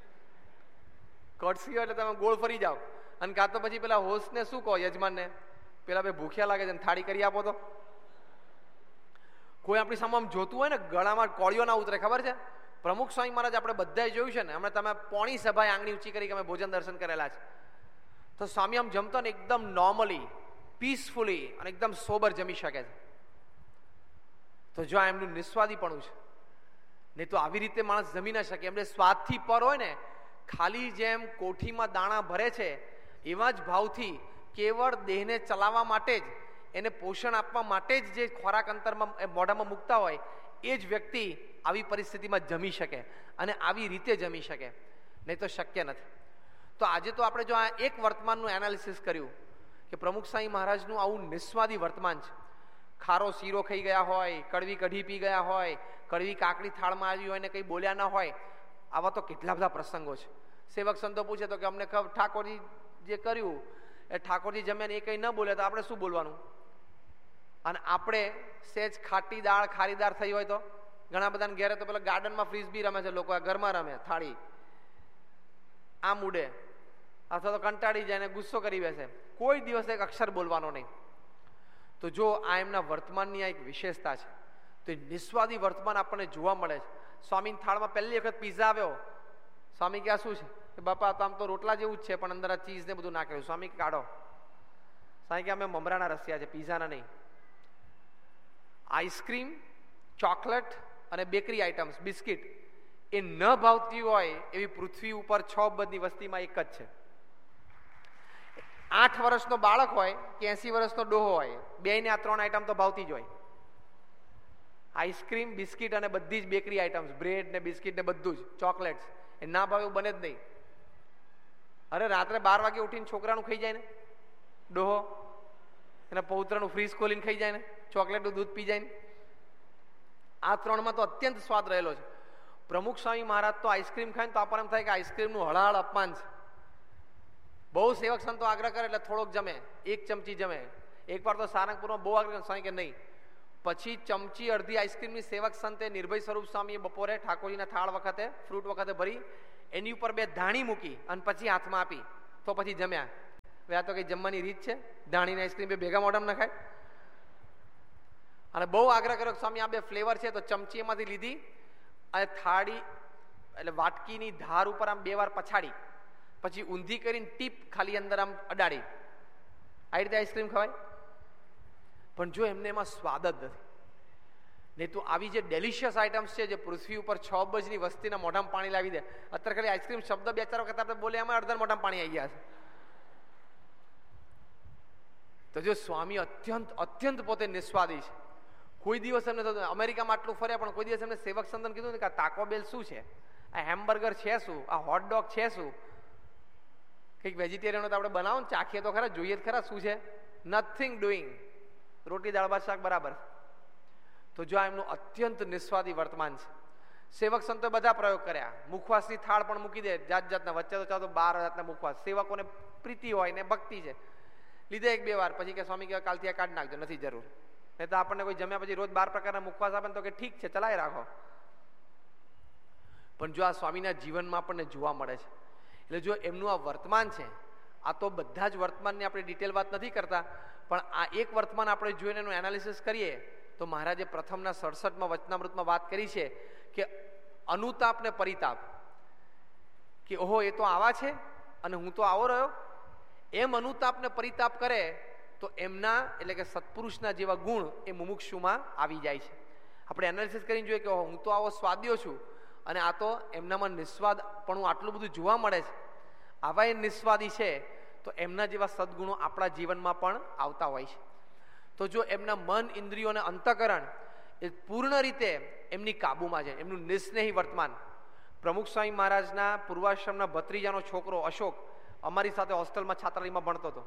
કટસી હોય એટલે તમે ગોળ ફરી જાઓ. અને કાં તો પછી પેલા હોસ્ટને શું કહો, યજમાનને, પેલા બે ભૂખ્યા લાગે છે થાળી કરી આપો. તો કોઈ આપણી સામે આમ જોતું હોય ને ગળામાં કોળીઓ ના ઉતરે, ખબર છે? પ્રમુખ સ્વામી મહારાજ આપણે બધાએ જોયું છે ને, હમણાં તમે પોણી સભાએ આંગળી ઊંચી કરી કે અમે ભોજન દર્શન કરેલા છે. તો સ્વામી આમ જમતો ને એકદમ નોર્મલી, પીસફુલી અને એકદમ સોબર જમી શકે છે. તો જો આ એમનું નિસ્વાદીપણું છે. નહીં તો આવી રીતે માણસ જમી ના શકે. એમને સ્વાદથી પર હોય ને, ખાલી જેમ કોઠીમાં દાણા ભરે છે એવા જ ભાવથી કેવળ દેહને ચલાવવા માટે જ, એને પોષણ આપવા માટે જ જે ખોરાક અંતરમાં મોઢામાં મૂકતા હોય એ જ વ્યક્તિ આવી પરિસ્થિતિમાં જમી શકે અને આવી રીતે જમી શકે, નહીં તો શક્ય નથી. તો આજે તો આપણે જો આ એક વર્તમાનનું એનાલિસિસ કર્યું કે પ્રમુખ સ્વામી મહારાજનું આવું નિસ્વાદી વર્તમાન છે. ખારો શીરો ખાઈ ગયા હોય, કડવી કઢી પી ગયા હોય, કડવી કાકડી થાળમાં આવી હોય ને કંઈ બોલ્યા ના હોય, આવા તો કેટલા બધા પ્રસંગો છે. સેવક સંતો પૂછે તો કે અમને ઠાકોરજી જે કર્યું એ ઠાકોરજી જમ્યા ને એ કંઈ ન બોલ્યા તો આપણે શું બોલવાનું? અને આપણે સેજ ખાટી દાળ ખારીદાર થઈ હોય તો ઘણા બધાને ઘેરે તો પેલા ગાર્ડનમાં ફ્રીઝ બી રમે છે લોકો, ઘરમાં રમે થાળી આમ ઉડે, અથવા તો કંટાળી જાય ને ગુસ્સો કરી બેસે, કોઈ દિવસ એક અક્ષર બોલવાનો નહીં. તો જો આ એમના વર્તમાનની આ એક વિશેષતા છે. તો નિસ્વાદી વર્તમાન આપણને જોવા મળે છે. સ્વામીની થાળમાં પહેલી વખત પીઝા આવ્યો, સ્વામી કે આ શું છે? કે બાપા તો આમ તો રોટલા જેવું જ છે પણ અંદર આ ચીઝ ને બધું નાખેલું. સ્વામી કાઢો. સ્વામી કે અમે મમરાના રસિયા છે, પીઝાના નહીં. આઈસ્ક્રીમ, ચોકલેટ અને બેકરી આઇટમ્સ, બિસ્કિટ એ ન ભાવતી હોય એવી પૃથ્વી ઉપર છ અબજની વસ્તીમાં એક જ છે. આઠ વર્ષનો બાળક હોય કે એસી વર્ષનો ડોહો હોય, બે ને આ ત્રણ આઈટમ તો ભાવતી જ હોય. આઈસ્ક્રીમ, બિસ્કિટ અને બધી જ બેકરી આઇટમ્સ, બ્રેડ ને બિસ્કિટ ને બધું જ, ચોકલેટ્સ એ ના ભાવે એવું બને જ નહીં. અરે રાત્રે બાર વાગે ઉઠીને છોકરાનું ખાઈ જાય ને ડોહો, એના પૌત્રનું ફ્રીજ ખોલીને ખાઈ જાય ને, ચોકલેટનું દૂધ પી જાય ને. આ ત્રણમાં તો અત્યંત સ્વાદ રહેલો છે. પ્રમુખ સ્વામી મહારાજ તો આઈસ્ક્રીમ ખાય ને તો આપણને એમ થાય કે આઈસ્ક્રીમનું હળહળ અપમાન છે. બહુ સેવક સંતો આગ્રહ કરે એટલે થોડોક જમે, એક ચમચી જમે. એકવાર તો સારંગપુરમાં બહુ આગ્રહ, સ્વામી કે નહીં પછી ચમચી અડધી આઈસ્ક્રીમની સેવક સંતે નિર્ભય સ્વરૂપ સ્વામીએ બપોરે ઠાકોરજીના થાળ વખતે ફ્રૂટ વખતે ભરી એની ઉપર બે ધાણી મૂકી અને પછી હાથમાં આપી, તો પછી જમ્યા. હવે આ તો કઈ જમવાની રીત છે? ધાણીની આઈસ્ક્રીમ બે ભેગા મોઢામાં નખાય? અને બહુ આગ્રહ કર્યો સ્વામી આ બે ફ્લેવર છે, તો ચમચી એમાંથી લીધી અને થાળી એટલે વાટકીની ધાર ઉપર આમ બે વાર પછાડી, પછી ઊંધી કરીને ટીપ ખાલી અંદર આમ અડાડી. આ રીતે આઈસ્ક્રીમ ખવાય? પણ જો એમને એમાં સ્વાદ જ નથી. નહીં તો આવી જે ડેલિશિયસ આઇટમ્સ છે જે પૃથ્વી ઉપર છ અબજની વસ્તીના મોઢામાં પાણી લાવી દે, અત્યારે ખાલી આઈસ્ક્રીમ શબ્દ બે ચાર વખત આપણે બોલે એમાં અડધા મોઢામાં પાણી આવી ગયા છે. તો જો સ્વામી અત્યંત અત્યંત પોતે નિસ્વાદી છે. કોઈ દિવસ એમને થતું અમેરિકામાં આટલું ફર્યા પણ કોઈ દિવસ એમને સેવક સંતન કીધું ને કે આ તાકો બેલ શું છે, આ હેમબર્ગર છે શું, આ હોટડોગ છે શું, કંઈક વેજીટેરિયન તો આપણે બનાવો ને ચાખીએ તો ખરા, જોઈએ જ ખરા શું છે. Nothing doing. રોટી દાળ ભાત શાક બરાબર. તો જો આ એમનું અત્યંત નિસ્વાદી વર્તમાન છે. સેવક સંતોએ બધા પ્રયોગ કર્યા, મુખવાસની થાળ પણ મૂકી દે જાત જાતના, વચ્ચે તો ચાલો બાર જાતના મુખવાસ, સેવકોને પ્રીતિ હોય ને ભક્તિ છે, લીધે એક બે વાર, પછી કે સ્વામી કહેવાય કાલથી આ કાઢી નાખજો, નથી જરૂર. નહીં તો આપણને કોઈ જમ્યા પછી રોજ બાર પ્રકારના મુખવાસ આપે તો કે ઠીક છે ચલાવી રાખો. પણ જો આ સ્વામીના જીવનમાં આપણને જોવા મળે છે. એટલે જો એમનું આ વર્તમાન છે, આ તો બધા જ વર્તમાનની આપણે ડિટેલ વાત નથી કરતા, પણ આ એક વર્તમાન આપણે જોઈને એનું એનાલિસિસ કરીએ તો મહારાજે પ્રથમના સડસઠમાં વચનામૃતમાં વાત કરી છે કે અનુતાપ ને પરિતાપ, કે ઓહો એ તો આવા છે અને હું તો આવો રહ્યો. એમ અનુતાપ ને પરિતાપ કરે તો એમના એટલે કે સત્પુરુષના જેવા ગુણ એ મુમુક્ષુમાં આવી જાય છે. આપણે એનાલિસિસ કરીને જોઈએ કે હું તો આવો સ્વાદ્યો છું અને આ તો એમનામાં નિસ્વાદ પણ આટલું બધું જોવા મળે છે. આવા એ નિસ્વાદી છે તો એમના જેવા સદગુણો આપણા જીવનમાં પણ આવતા હોય છે. તો જો એમના મન ઇન્દ્રિયો અને અંતઃકરણ એ પૂર્ણ રીતે એમની કાબુમાં છે, એમનું નિસ્નેહી વર્તમાન. પ્રમુખ સ્વામી મહારાજના પૂર્વાશ્રમના ભત્રીજાનો છોકરો અશોક અમારી સાથે હોસ્ટેલમાં છાત્રાલયમાં ભણતો હતો.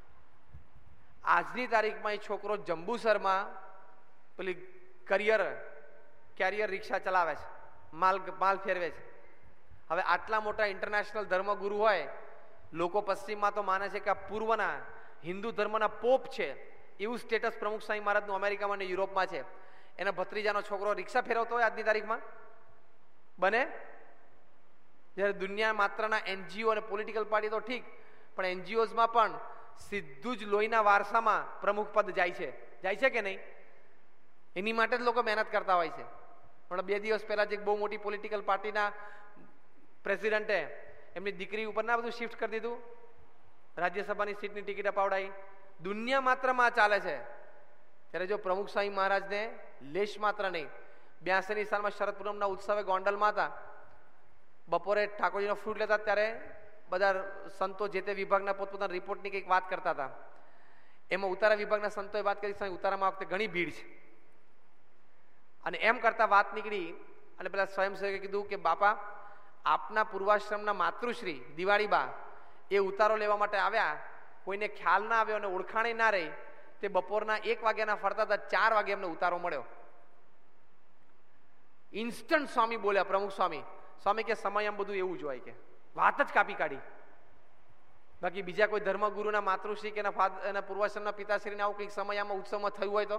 આજની તારીખમાં એ છોકરો જંબુસરમાં પેલી કરિયર કેરિયર રિક્ષા ચલાવે છે, માલ માલ ફેરવે છે. હવે આટલા મોટા ઇન્ટરનેશનલ ધર્મગુરુ હોય, લોકો પશ્ચિમમાં તો માને છે કે આ પૂર્વના હિન્દુ ધર્મના પોપ છે, એવું સ્ટેટસ પ્રમુખ સ્વામી મહારાજનું અમેરિકામાં અને યુરોપમાં છે. એના ભત્રીજાનો છોકરો રિક્ષા ફેરવતો હોય આજની તારીખમાં બને? જ્યારે દુનિયા માત્રના એનજીઓ અને પોલિટિકલ પાર્ટી તો ઠીક, પણ એનજીઓઝમાં પણ સીધું જ લોહીના વારસામાં પ્રમુખ પદ જાય છે. જાય છે કે નહીં? એની માટે જ લોકો મહેનત કરતા હોય છે. પણ બે દિવસ પહેલા જ એક બહુ મોટી પોલિટિકલ પાર્ટીના પ્રેસિડેન્ટે એમની દીકરી ઉપર ના બધું શિફ્ટ કરી દીધું, રાજ્યસભાની સીટની ટિકિટ અપાવડાવી. દુનિયા માત્રમાં ચાલે છે. ત્યારે જો પ્રમુખ સ્વામી મહારાજને લેશ માત્ર નહીં, બ્યાસીની સાલમાં શરદ પૂનમના ઉત્સવે ગોંડલમાં હતા, બપોરે ઠાકોરજીનો ફ્રૂટ લેતા ત્યારે બધા સંતો જે તે વિભાગના પોતપોતાના રિપોર્ટની કંઈક વાત કરતા હતા. એમાં ઉતારા વિભાગના સંતોએ વાત કરી ઉતારામાં આ વખતે ઘણી ભીડ છે. અને એમ કરતા વાત નીકળી અને પેલા સ્વયંસેવકે કીધું કે બાપા આપના પૂર્વાશ્રમના માતૃશ્રી દિવાળીબા એ ઉતારો લેવા માટે આવ્યા, કોઈને ખ્યાલ ના આવ્યો અને ઓળખાણે ના રહી, તે બપોરના એક વાગ્યાના ફરતા હતા, ચાર વાગે એમને ઉતારો મળ્યો. ઇન્સ્ટન્ટ સ્વામી બોલ્યા પ્રમુખ સ્વામી. સ્વામી કે સમય એમ બધું એવું જ હોય, કે વાત જ કાપી કાઢી. બાકી બીજા કોઈ ધર્મગુરુના માતૃશ્રી કે એના પૂર્વાશ્રમના પિતાશ્રીને આવું કંઈક સમયમાં ઉત્સવમાં થયું હોય તો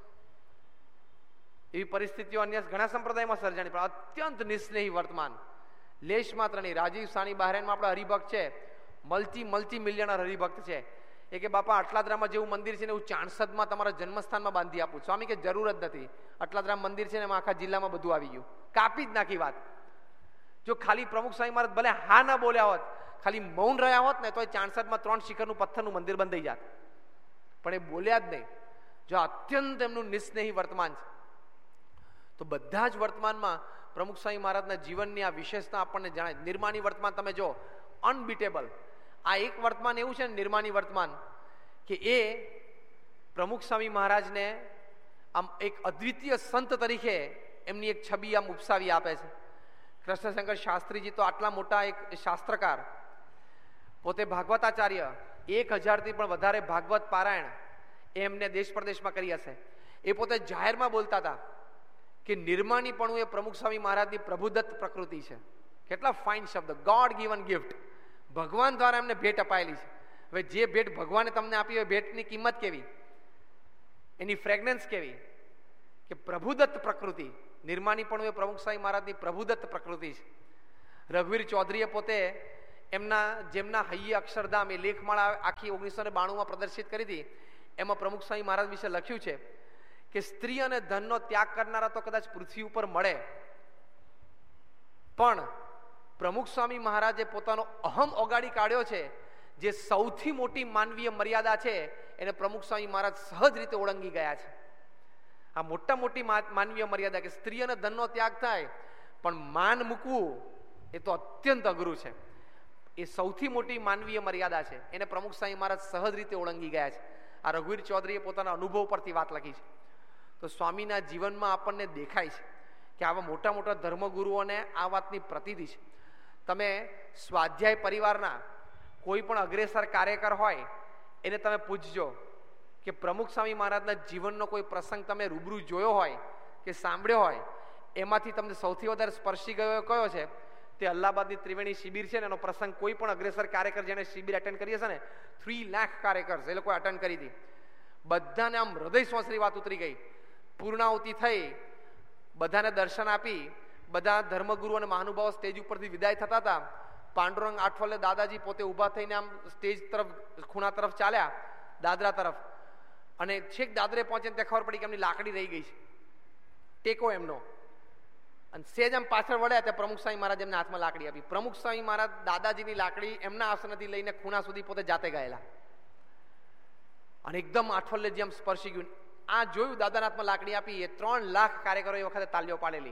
એવી પરિસ્થિતિઓ અન્ય ઘણા સંપ્રદાયમાં સર્જાણી. પણ અત્યંત નિસ્નેહી વર્તમાન, લેશ માત્ર નહીં. રાજીવ સાની બહારેનમાં આપણા હરિભક્ત છે, મલ્ટી મલ્ટી મિલિયનર હરિભક્ત છે. એ કે બાપા અટલાદરામાં જેવું મંદિર છે ને એવું ચાણસદમાં તમારા જન્મસ્થાનમાં બાંધી આપું. સ્વામી કે જરૂર જ નથી, અટલાદરા મંદિર છે ને એમાં આખા જિલ્લામાં બધું આવી ગયું. કાપી જ નાખી વાત. જો ખાલી પ્રમુખ સ્વામી મહારાજ ભલે હા ના બોલ્યા હોત, ખાલી મૌન રહ્યા હોત ને તો એ ચાણસદમાં ત્રણ શિખરનું પથ્થરનું મંદિર બંધાઈ જાત. પણ એ બોલ્યા જ નહીં. જો અત્યંત એમનું નિસ્નેહી વર્તમાન છે. તો બધા જ વર્તમાનમાં પ્રમુખ સ્વામી મહારાજના જીવનની આ વિશેષતા આપણને જણાય. નિર્માણી વર્તમાન તમે જો, અનબીટેબલ. આ એક વર્તમાન એવું છે ને નિર્માણી વર્તમાન, કે એ પ્રમુખ સ્વામી મહારાજને આમ એક અદ્વિતીય સંત તરીકે એમની એક છબી આમ ઉપસાવી આપે છે. કૃષ્ણશંકર શાસ્ત્રીજી તો આટલા મોટા એક શાસ્ત્રકાર, પોતે ભાગવતાચાર્ય, એક હજારથી પણ વધારે ભાગવત પારાયણ એ એમને દેશ પ્રદેશમાં કરી હશે. એ પોતે જાહેરમાં બોલતા હતા કે નિર્માણીપણું એ પ્રમુખ સ્વામી મહારાજની પ્રભુદત્ત પ્રકૃતિ છે. કેટલા ફાઇન શબ્દ, ગોડ ગિવન ગિફ્ટ. ભગવાન દ્વારા એમને ભેટ અપાયેલી છે. હવે જે ભેટ ભગવાને તમને આપી હોય, ભેટની કિંમત કેવી, એની ફ્રેગ્રન્સ કેવી, કે પ્રભુદત્ત પ્રકૃતિ, નિર્માણીપણું એ પ્રમુખ સ્વામી મહારાજની પ્રભુદત્ત પ્રકૃતિ છે. રઘુવીર ચૌધરીએ પોતે એમના જેમના હૈયે અક્ષરધામ એ લેખમાળા આખી ઓગણીસો ને બાણુંમાં પ્રદર્શિત કરી હતી, એમાં પ્રમુખ સ્વામી મહારાજ વિશે લખ્યું છે કે સ્ત્રી અને ધનનો ત્યાગ કરનારા તો કદાચ પૃથ્વી ઉપર મળે, પણ પ્રમુખ સ્વામી મહારાજે પોતાનો અહમ ઓગાળી કાઢ્યો છે, જે સૌથી મોટી માનવીય મર્યાદા છે એને પ્રમુખ સ્વામી મહારાજ સહજ રીતે ઓળંગી ગયા છે. આ મોટા મોટી માનવીય મર્યાદા કે સ્ત્રી અને ધનનો ત્યાગ થાય પણ માન મૂકવું એ તો અત્યંત અઘરું છે. એ સૌથી મોટી માનવીય મર્યાદા છે, એને પ્રમુખ સ્વામી મહારાજ સહજ રીતે ઓળંગી ગયા છે. આ રઘુવીર ચૌધરીએ પોતાના અનુભવ પરથી વાત લખી છે. તો સ્વામીના જીવનમાં આપણને દેખાય છે કે આવા મોટા મોટા ધર્મગુરુઓને આ વાતની પ્રતીતિ છે. તમે સ્વાધ્યાય પરિવારના કોઈ પણ અગ્રેસર કાર્યકર હોય એને તમે પૂછજો કે પ્રમુખ સ્વામી મહારાજના જીવનનો કોઈ પ્રસંગ તમે રૂબરૂ જોયો હોય કે સાંભળ્યો હોય, એમાંથી તમને સૌથી વધારે સ્પર્શી ગયો કયો છે? તે અલ્હાબાદની ત્રિવેણી શિબિર છે ને, એનો પ્રસંગ કોઈ પણ અગ્રેસર કાર્યકર જેને શિબિર અટેન્ડ કરી હશે ને, થ્રી લાખ કાર્યકર્સ એ લોકો અટેન્ડ કરી હતી, બધાને આમ હૃદય સ્પર્શી વાત ઉતરી ગઈ. પૂર્ણાહુતિ થઈ, બધાને દર્શન આપી, બધા ધર્મગુરુ અને મહાનુભાવો સ્ટેજ ઉપરથી વિદાય થતા હતા. પાંડુરંગ આઠવલે દાદાજી પોતે ઊભા થઈને આમ સ્ટેજ તરફ ખૂણા તરફ ચાલ્યા, દાદરા તરફ, અને છેક દાદરે પહોંચે ત્યાં ખબર પડી કે એમની લાકડી રહી ગઈ છે, ટેકો એમનો. અને સેજ આમ પાછળ વળ્યા ત્યાં પ્રમુખ સ્વામી મહારાજ એમને હાથમાં લાકડી આપી. પ્રમુખ સ્વામી મહારાજ દાદાજીની લાકડી એમના આસનથી લઈને ખૂણા સુધી પોતે જાતે ગયેલા, અને એકદમ આઠવલે જેમ સ્પર્શી ગયું. આ જોયું, દાદાના હાથમાં લાકડી આપી, એ ત્રણ લાખ કાર્યકરો એ વખતે તાલીઓ પાડેલી.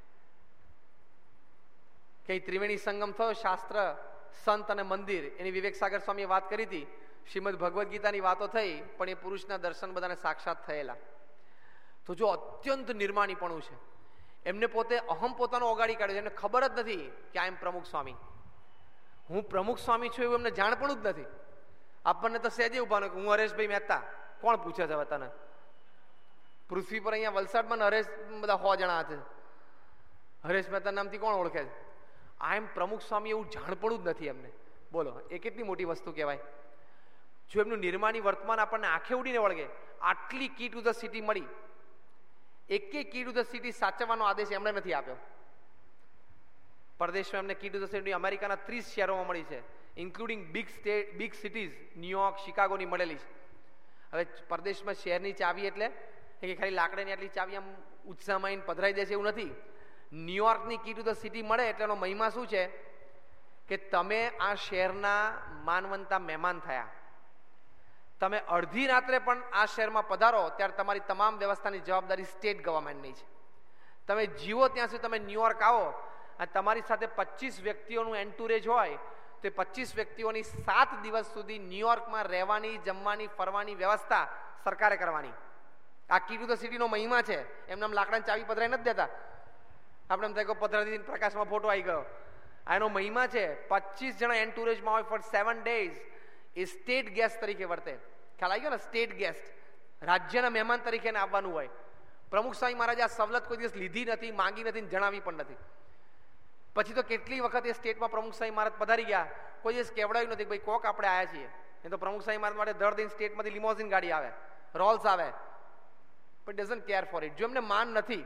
કઈ ત્રિવેણી સંગમ થયો, શાસ્ત્ર, સંત અને મંદિર, એની વિવેક સાગર સ્વામીએ વાત કરી હતી. શ્રીમદ ભગવદ્ ગીતાની વાતો થઈ, પણ એ પુરુષના દર્શન બધાને સાક્ષાત થયેલા. તો જો અત્યંત નિર્માણીપણું છે. એમને પોતે અહમ પોતાનો ઓગાળી કાઢ્યો, એમને ખબર જ નથી કે આ એમ પ્રમુખ સ્વામી, હું પ્રમુખ સ્વામી છું એવું એમને જાણપણું જ નથી. આપણને તો સહેજે ઉભા કે હું હરેશભાઈ મહેતા, કોણ પૂછે છે હવે તને? પૃથ્વી પર અહીંયા વલસાડમાં હરેશ બધા સો જણા છે, હરેશ મહેતા નામથી કોણ ઓળખે છે? આ એમ પ્રમુખ સ્વામી એવું જાણપણું જ નથી એમને. બોલો, એ કેટલી મોટી વસ્તુ કહેવાય. જો એમનું નિર્માણી વર્તમાન આપણને આંખે ઉડીને વળગે. આટલી કી ટુ ધ સિટી મળી, એકે કી ટુ ધ સિટી સાચવવાનો આદેશ એમણે નથી આપ્યો. પરદેશમાં એમને કી ટુ ધ સિટી અમેરિકાના ત્રીસ શહેરોમાં મળી છે, including big state big cities New York, શિકાગોની મળેલી છે. હવે પરદેશમાં શહેરની ચાવી એટલે કે ખાલી લાકડાની આટલી ચાવી આમ ઉત્સાહમાં પધરાઈ દેશે એવું નથી. ન્યુયોર્કની કી ટુ ધ સિટી મળે એટલે એનો મહિમા શું છે કે તમે આ શહેરના માનવંતા મહેમાન થયા. તમે અડધી રાત્રે પણ આ શહેરમાં પધારો ત્યારે તમારી તમામ વ્યવસ્થાની જવાબદારી સ્ટેટ ગવર્મેન્ટની છે. તમે જીવો ત્યાં સુધી તમે ન્યુયોર્ક આવો અને તમારી સાથે પચીસ વ્યક્તિઓનું એન્ટુરેજ હોય તો એ પચીસ વ્યક્તિઓની સાત દિવસ સુધી ન્યુયોર્કમાં રહેવાની, જમવાની, ફરવાની વ્યવસ્થા સરકારે કરવાની. આ કી ટુ ધ સિટીનો મહિમા છે. એમને આમ લાકડાની ચાવી પધરાઈ નથી દેતા. આપણે એમ થાય કે પધરાવી પ્રકાશમાં ફોટો આવી ગયો. આ એનો મહિમા છે. પચીસ જણા એન્ટુરેજમાં હોય ફોર સેવન ડેઝ. એ સ્ટેટ ગેસ્ટ તરીકે વર્તે. ખ્યાલ આવી ગયો ને? સ્ટેટ ગેસ્ટ, રાજ્યના મહેમાન તરીકે આવવાનું હોય. પ્રમુખ સ્વામી મહારાજે આ સવલત કોઈ દિવસ લીધી નથી, માંગી નથી, જણાવી પણ નથી. પછી તો કેટલી વખત એ સ્ટેટમાં પ્રમુખ સ્વામી મહારાજ પધારી ગયા, કોઈ દિવસ કહેવડાવ્યું નથી ભાઈ કોક આપણે આવ્યા છીએ. એ તો પ્રમુખ સ્વામી મહારાજ માટે દર દિન સ્ટેટમાંથી લિમોઝિન ગાડી આવે, રોલ્સ આવે, but doesn't care for it. જો એમને માન નથી,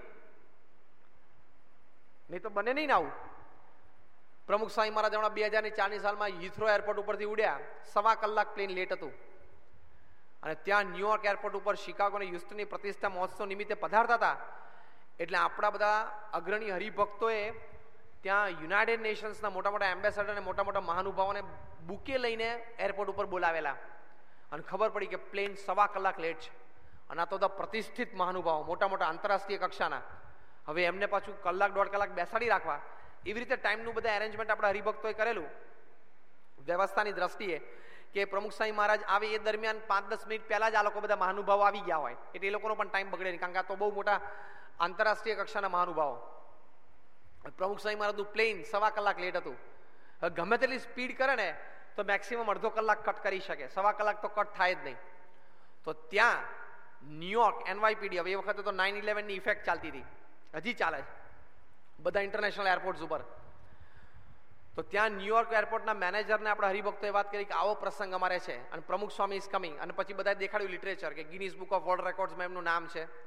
નહીં તો બને નહીં ને આવું. પ્રમુખ સ્વામી મહારાજ હમણાં બે હજાર ની ચારની સાલમાં હિથ્રો એરપોર્ટ ઉપરથી ઉડ્યા, સવા કલાક પ્લેન લેટ હતું, અને ત્યાં ન્યુયોર્ક એરપોર્ટ ઉપર શિકાગો અને હ્યુસ્ટનની પ્રતિષ્ઠા મહોત્સવ નિમિત્તે પધારતા હતા. એટલે આપણા બધા અગ્રણી હરિભક્તોએ ત્યાં યુનાઇટેડ નેશન્સના મોટા મોટા એમ્બેસેડર અને મોટા મોટા મહાનુભાવોને બુકે લઈને એરપોર્ટ ઉપર બોલાવેલા, અને ખબર પડી કે પ્લેન સવા કલાક લેટ છે. અને આ તો બધા પ્રતિષ્ઠિત મહાનુભાવો, મોટા મોટા આંતરરાષ્ટ્રીય કક્ષાના. હવે એમને પાછું કલાક દોઢ કલાક બેસાડી રાખવા, એવી રીતે ટાઈમનું બધા એરેન્જમેન્ટ આપણા હરિભક્તોએ કરેલું વ્યવસ્થાની દ્રષ્ટિએ, કે પ્રમુખ સ્વામી મહારાજ આવે એ દરમિયાન પાંચ દસ મિનિટ પહેલા જ આ લોકો બધા મહાનુભાવો આવી ગયા હોય, એટલે એ લોકોનો પણ ટાઈમ બગડે નહીં, કારણ કે આ તો બહુ મોટા આંતરરાષ્ટ્રીય કક્ષાના મહાનુભાવો. પ્રમુખ સ્વામી મહારાજનું પ્લેન સવા કલાક લેટ હતું. હવે ગમે તેટલી સ્પીડ કરે ને તો મેક્સિમમ અડધો કલાક કટ કરી શકે, સવા કલાક તો કટ થાય જ નહીં. તો ત્યાં ન્યુયોર્ક એનવાયપીડી, હવે એ વખતે તો નાઇન ઇલેવનની ઇફેક્ટ ચાલતી હતી, હજી ચાલે છે બધા ઇન્ટરનેશનલ એરપોર્ટ્સ ઉપર. તો ત્યાં ન્યુયોર્ક એરપોર્ટના મેનેજરને આપણા હરિભક્તોએ વાત કરી કે આવો પ્રસંગ અમારે છે અને પ્રમુખ સ્વામી ઇઝ કમિંગ. અને પછી બધાએ દેખાડ્યું લિટરેચર કે ગિનીઝ બુક ઓફ વર્લ્ડ રેકોર્ડ્સમાં એમનું નામ છે,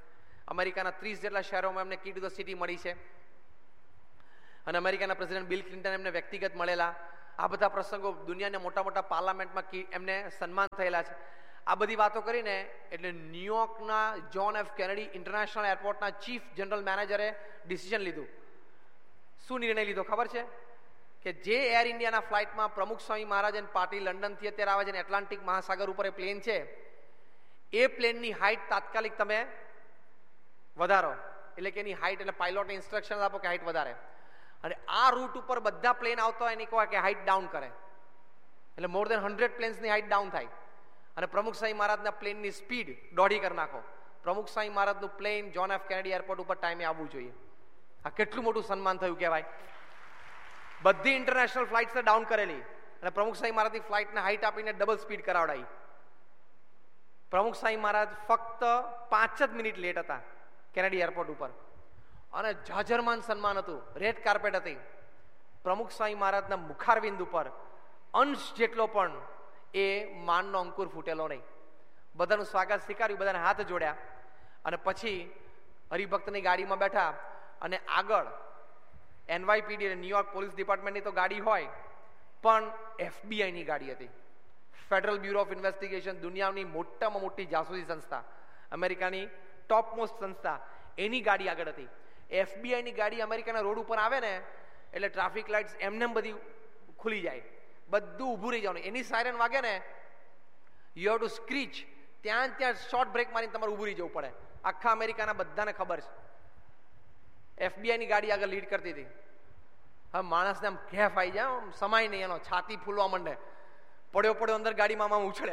અમેરિકાના ત્રીસ જેટલા શહેરોમાં એમને કી ટુ ધ સિટી મળી છે, અને અમેરિકાના પ્રેસિડેન્ટ બિલ ક્લિન્ટન એમને વ્યક્તિગત મળેલા. આ બધા પ્રસંગો દુનિયાના મોટા મોટા પાર્લામેન્ટમાં એમને સન્માન થયેલા છે. આ બધી વાતો કરીને એટલે ન્યુયોર્કના John F Kennedy international એરપોર્ટના chief general મેનેજરે ડિસિઝન લીધું. શું નિર્ણય લીધો ખબર છે? કે જે એર ઇન્ડિયાના ફ્લાઇટમાં પ્રમુખ સ્વામી મહારાજ અને પાર્ટી લંડનથી અત્યારે આવે છે અને એટલાન્ટિક મહાસાગર ઉપર એ પ્લેન છે, એ પ્લેનની હાઇટ તાત્કાલિક તમે વધારો, એટલે કે એની હાઇટ એટલે પાયલોટને ઇન્સ્ટ્રક્શન આપો કે હાઇટ વધારે, અને આ રૂટ ઉપર બધા પ્લેન આવતા હોય એની કહો કે હાઇટ ડાઉન કરે, એટલે મોર દેન હંડ્રેડ પ્લેન્સની હાઇટ ડાઉન થાય, અને પ્રમુખ સ્વામી મહારાજના પ્લેનની સ્પીડ દોઢી કરી નાખો. પ્રમુખ સ્વામી મહારાજનું plane John F Kennedy airport ઉપર ટાઈમે આવવું જોઈએ. આ કેટલું મોટું સન્માન થયું કહેવાય. બધી ઇન્ટરનેશનલ ફ્લાઇટ્સ ડાઉન કરેલી અને પ્રમુખ સ્વામી મહારાજની ફ્લાઇટને હાઇટ આપીને ડબલ સ્પીડ કરાવડાવી. પ્રમુખ સ્વામી મહારાજ ફક્ત પાંચ જ મિનિટ લેટ હતા કેનેડી એરપોર્ટ ઉપર, અને જાજરમાન સન્માન હતું, રેડ કાર્પેટ હતી. પ્રમુખ સ્વામી મહારાજના મુખારવિંદ ઉપર અંશ જેટલો પણ એ માનનો અંકુર ફૂટેલો નહીં. બધાનું સ્વાગત સ્વીકાર્યું, બધાને હાથ જોડ્યા, અને પછી હરિભક્તની ગાડીમાં બેઠા, અને આગળ એનવાયપીડી અને ન્યુયોર્ક પોલીસ ડિપાર્ટમેન્ટની તો ગાડી હોય, પણ એફબીઆઈની ગાડી હતી, ફેડરલ બ્યુરો ઓફ ઇન્વેસ્ટિગેશન, દુનિયાની મોટામાં મોટી જાસૂસી સંસ્થા, અમેરિકાની ટોપ મોસ્ટ સંસ્થા, એની ગાડી આગળ હતી. એફબીઆઈની ગાડી અમેરિકાના રોડ ઉપર આવે ને એટલે ટ્રાફિક લાઇટ્સ એમને બધી ખુલી જાય, બધું ઊભું રહી જવાનું. એની સાયરન વાગે ને યુ હેવ ટુ સ્ક્રીચ, ત્યાં ત્યાં શોર્ટ બ્રેક મારીને તમારે ઊભું રહી જવું પડે. આખા અમેરિકાના બધાને ખબર છે. એફબીઆઈની ગાડી આગળ લીડ કરતી હતી. હવે માણસને આમ ઘેફ આવી જાય, આમ સમાય નહીં, એનો છાતી ફૂલવા માંડે, પડ્યો પડ્યો અંદર ગાડીમાં આમ ઉછળે.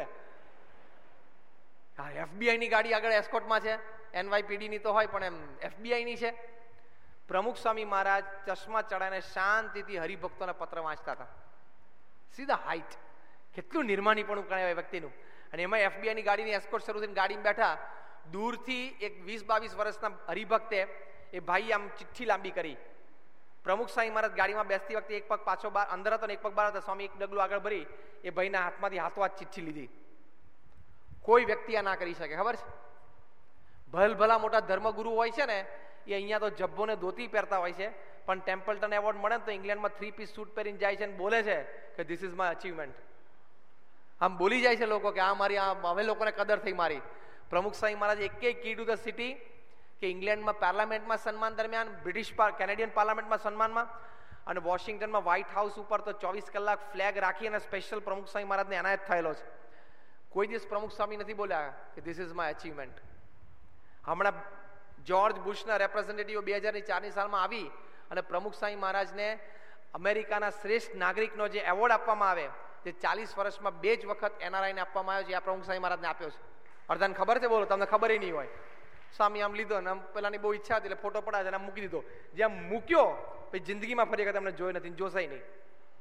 હા, એફબીઆઈની ગાડી આગળ એસ્કોર્ટમાં છે, એનવાયપીડીની તો હોય પણ એમ એફબીઆઈની છે. પ્રમુખ સ્વામી મહારાજ ચશ્મા ચડાવીને શાંતિથી હરિભક્તોના પત્ર વાંચતા હતા. સીધા હાઈટ, કેટલું નિર્માણીપણું કહેવાય વ્યક્તિનું. અને એમાં એફબીઆઈની ગાડીની એસ્કોર્ટ શરૂ થઈને ગાડીમાં બેઠા, દૂરથી એક વીસ બાવીસ વર્ષના હરિભક્તે એ ભાઈ આમ ચિઠ્ઠી લાંબી કરી. પ્રમુખ સ્વામી મહારાજ ગાડીમાં બેસતી વખતે એક પગ પાછો બહાર અંદર હતો ને એક પગ બહાર હતો. સ્વામી એક ડગલું આગળ ભરી એ ભાઈના હાથમાંથી હાથો હાથ ચિઠ્ઠી લીધી. કોઈ વ્યક્તિ આ ના કરી શકે, ખબર છે? ભલ ભલા મોટા ધર્મગુરુ હોય છે ને, એ અહીંયા તો જબ્બો ને ધોતી પહેરતા હોય છે, પણ ટેમ્પલ્ટન એવોર્ડ મળે ને તો ઇંગ્લેન્ડમાં થ્રી પીસ સૂટ પહેરીને જાય છે અને બોલે છે કે ધીસ ઇઝ માય અચીવમેન્ટ. આમ બોલી જાય છે લોકો કે આ મારી, આ હવે લોકોને કદર થઈ મારી. પ્રમુખ સ્વામી મહારાજ એક કી ટુ ધ સિટી કે ઇંગ્લેન્ડમાં પાર્લામેન્ટમાં સન્માન દરમિયાન, બ્રિટિશ કેનેડિયન પાર્લામેન્ટમાં સન્માનમાં, અને વોશિંગ્ટનમાં વ્હાઇટ હાઉસ ઉપર તો ચોવીસ કલાક ફ્લેગ રાખી અને સ્પેશિયલ પ્રમુખ સ્વામી મહારાજને એનાયત થયેલો છે. કોઈ દિવસ પ્રમુખ સ્વામી નથી બોલ્યા કે ધીસ ઇઝ માય અચીવમેન્ટ. હમણાં જ્યોર્જ બુશના રેપ્રેઝેન્ટેટિવ બે હજાર ચારની સાલમાં આવી અને પ્રમુખ સ્વામી મહારાજને અમેરિકાના શ્રેષ્ઠ નાગરિકનો જે એવોર્ડ આપવામાં આવે, જે ચાલીસ વર્ષમાં બે જ વખત એનઆરઆઈને આપવામાં આવ્યો છે, આ પ્રમુખ સ્વામી મહારાજને આપ્યો છે. અડધાને ખબર છે, બોલો, તમને ખબર નહીં હોય. સ્વામી આમ લીધો ને આમ પેલાની બહુ ઈચ્છા હતી એટલે ફોટો પડાવે આમ મૂકી દીધો. જેમ મૂક્યો પછી જિંદગીમાં ફરી વખત એમને જોઈ નથી, જોસાય નહીં.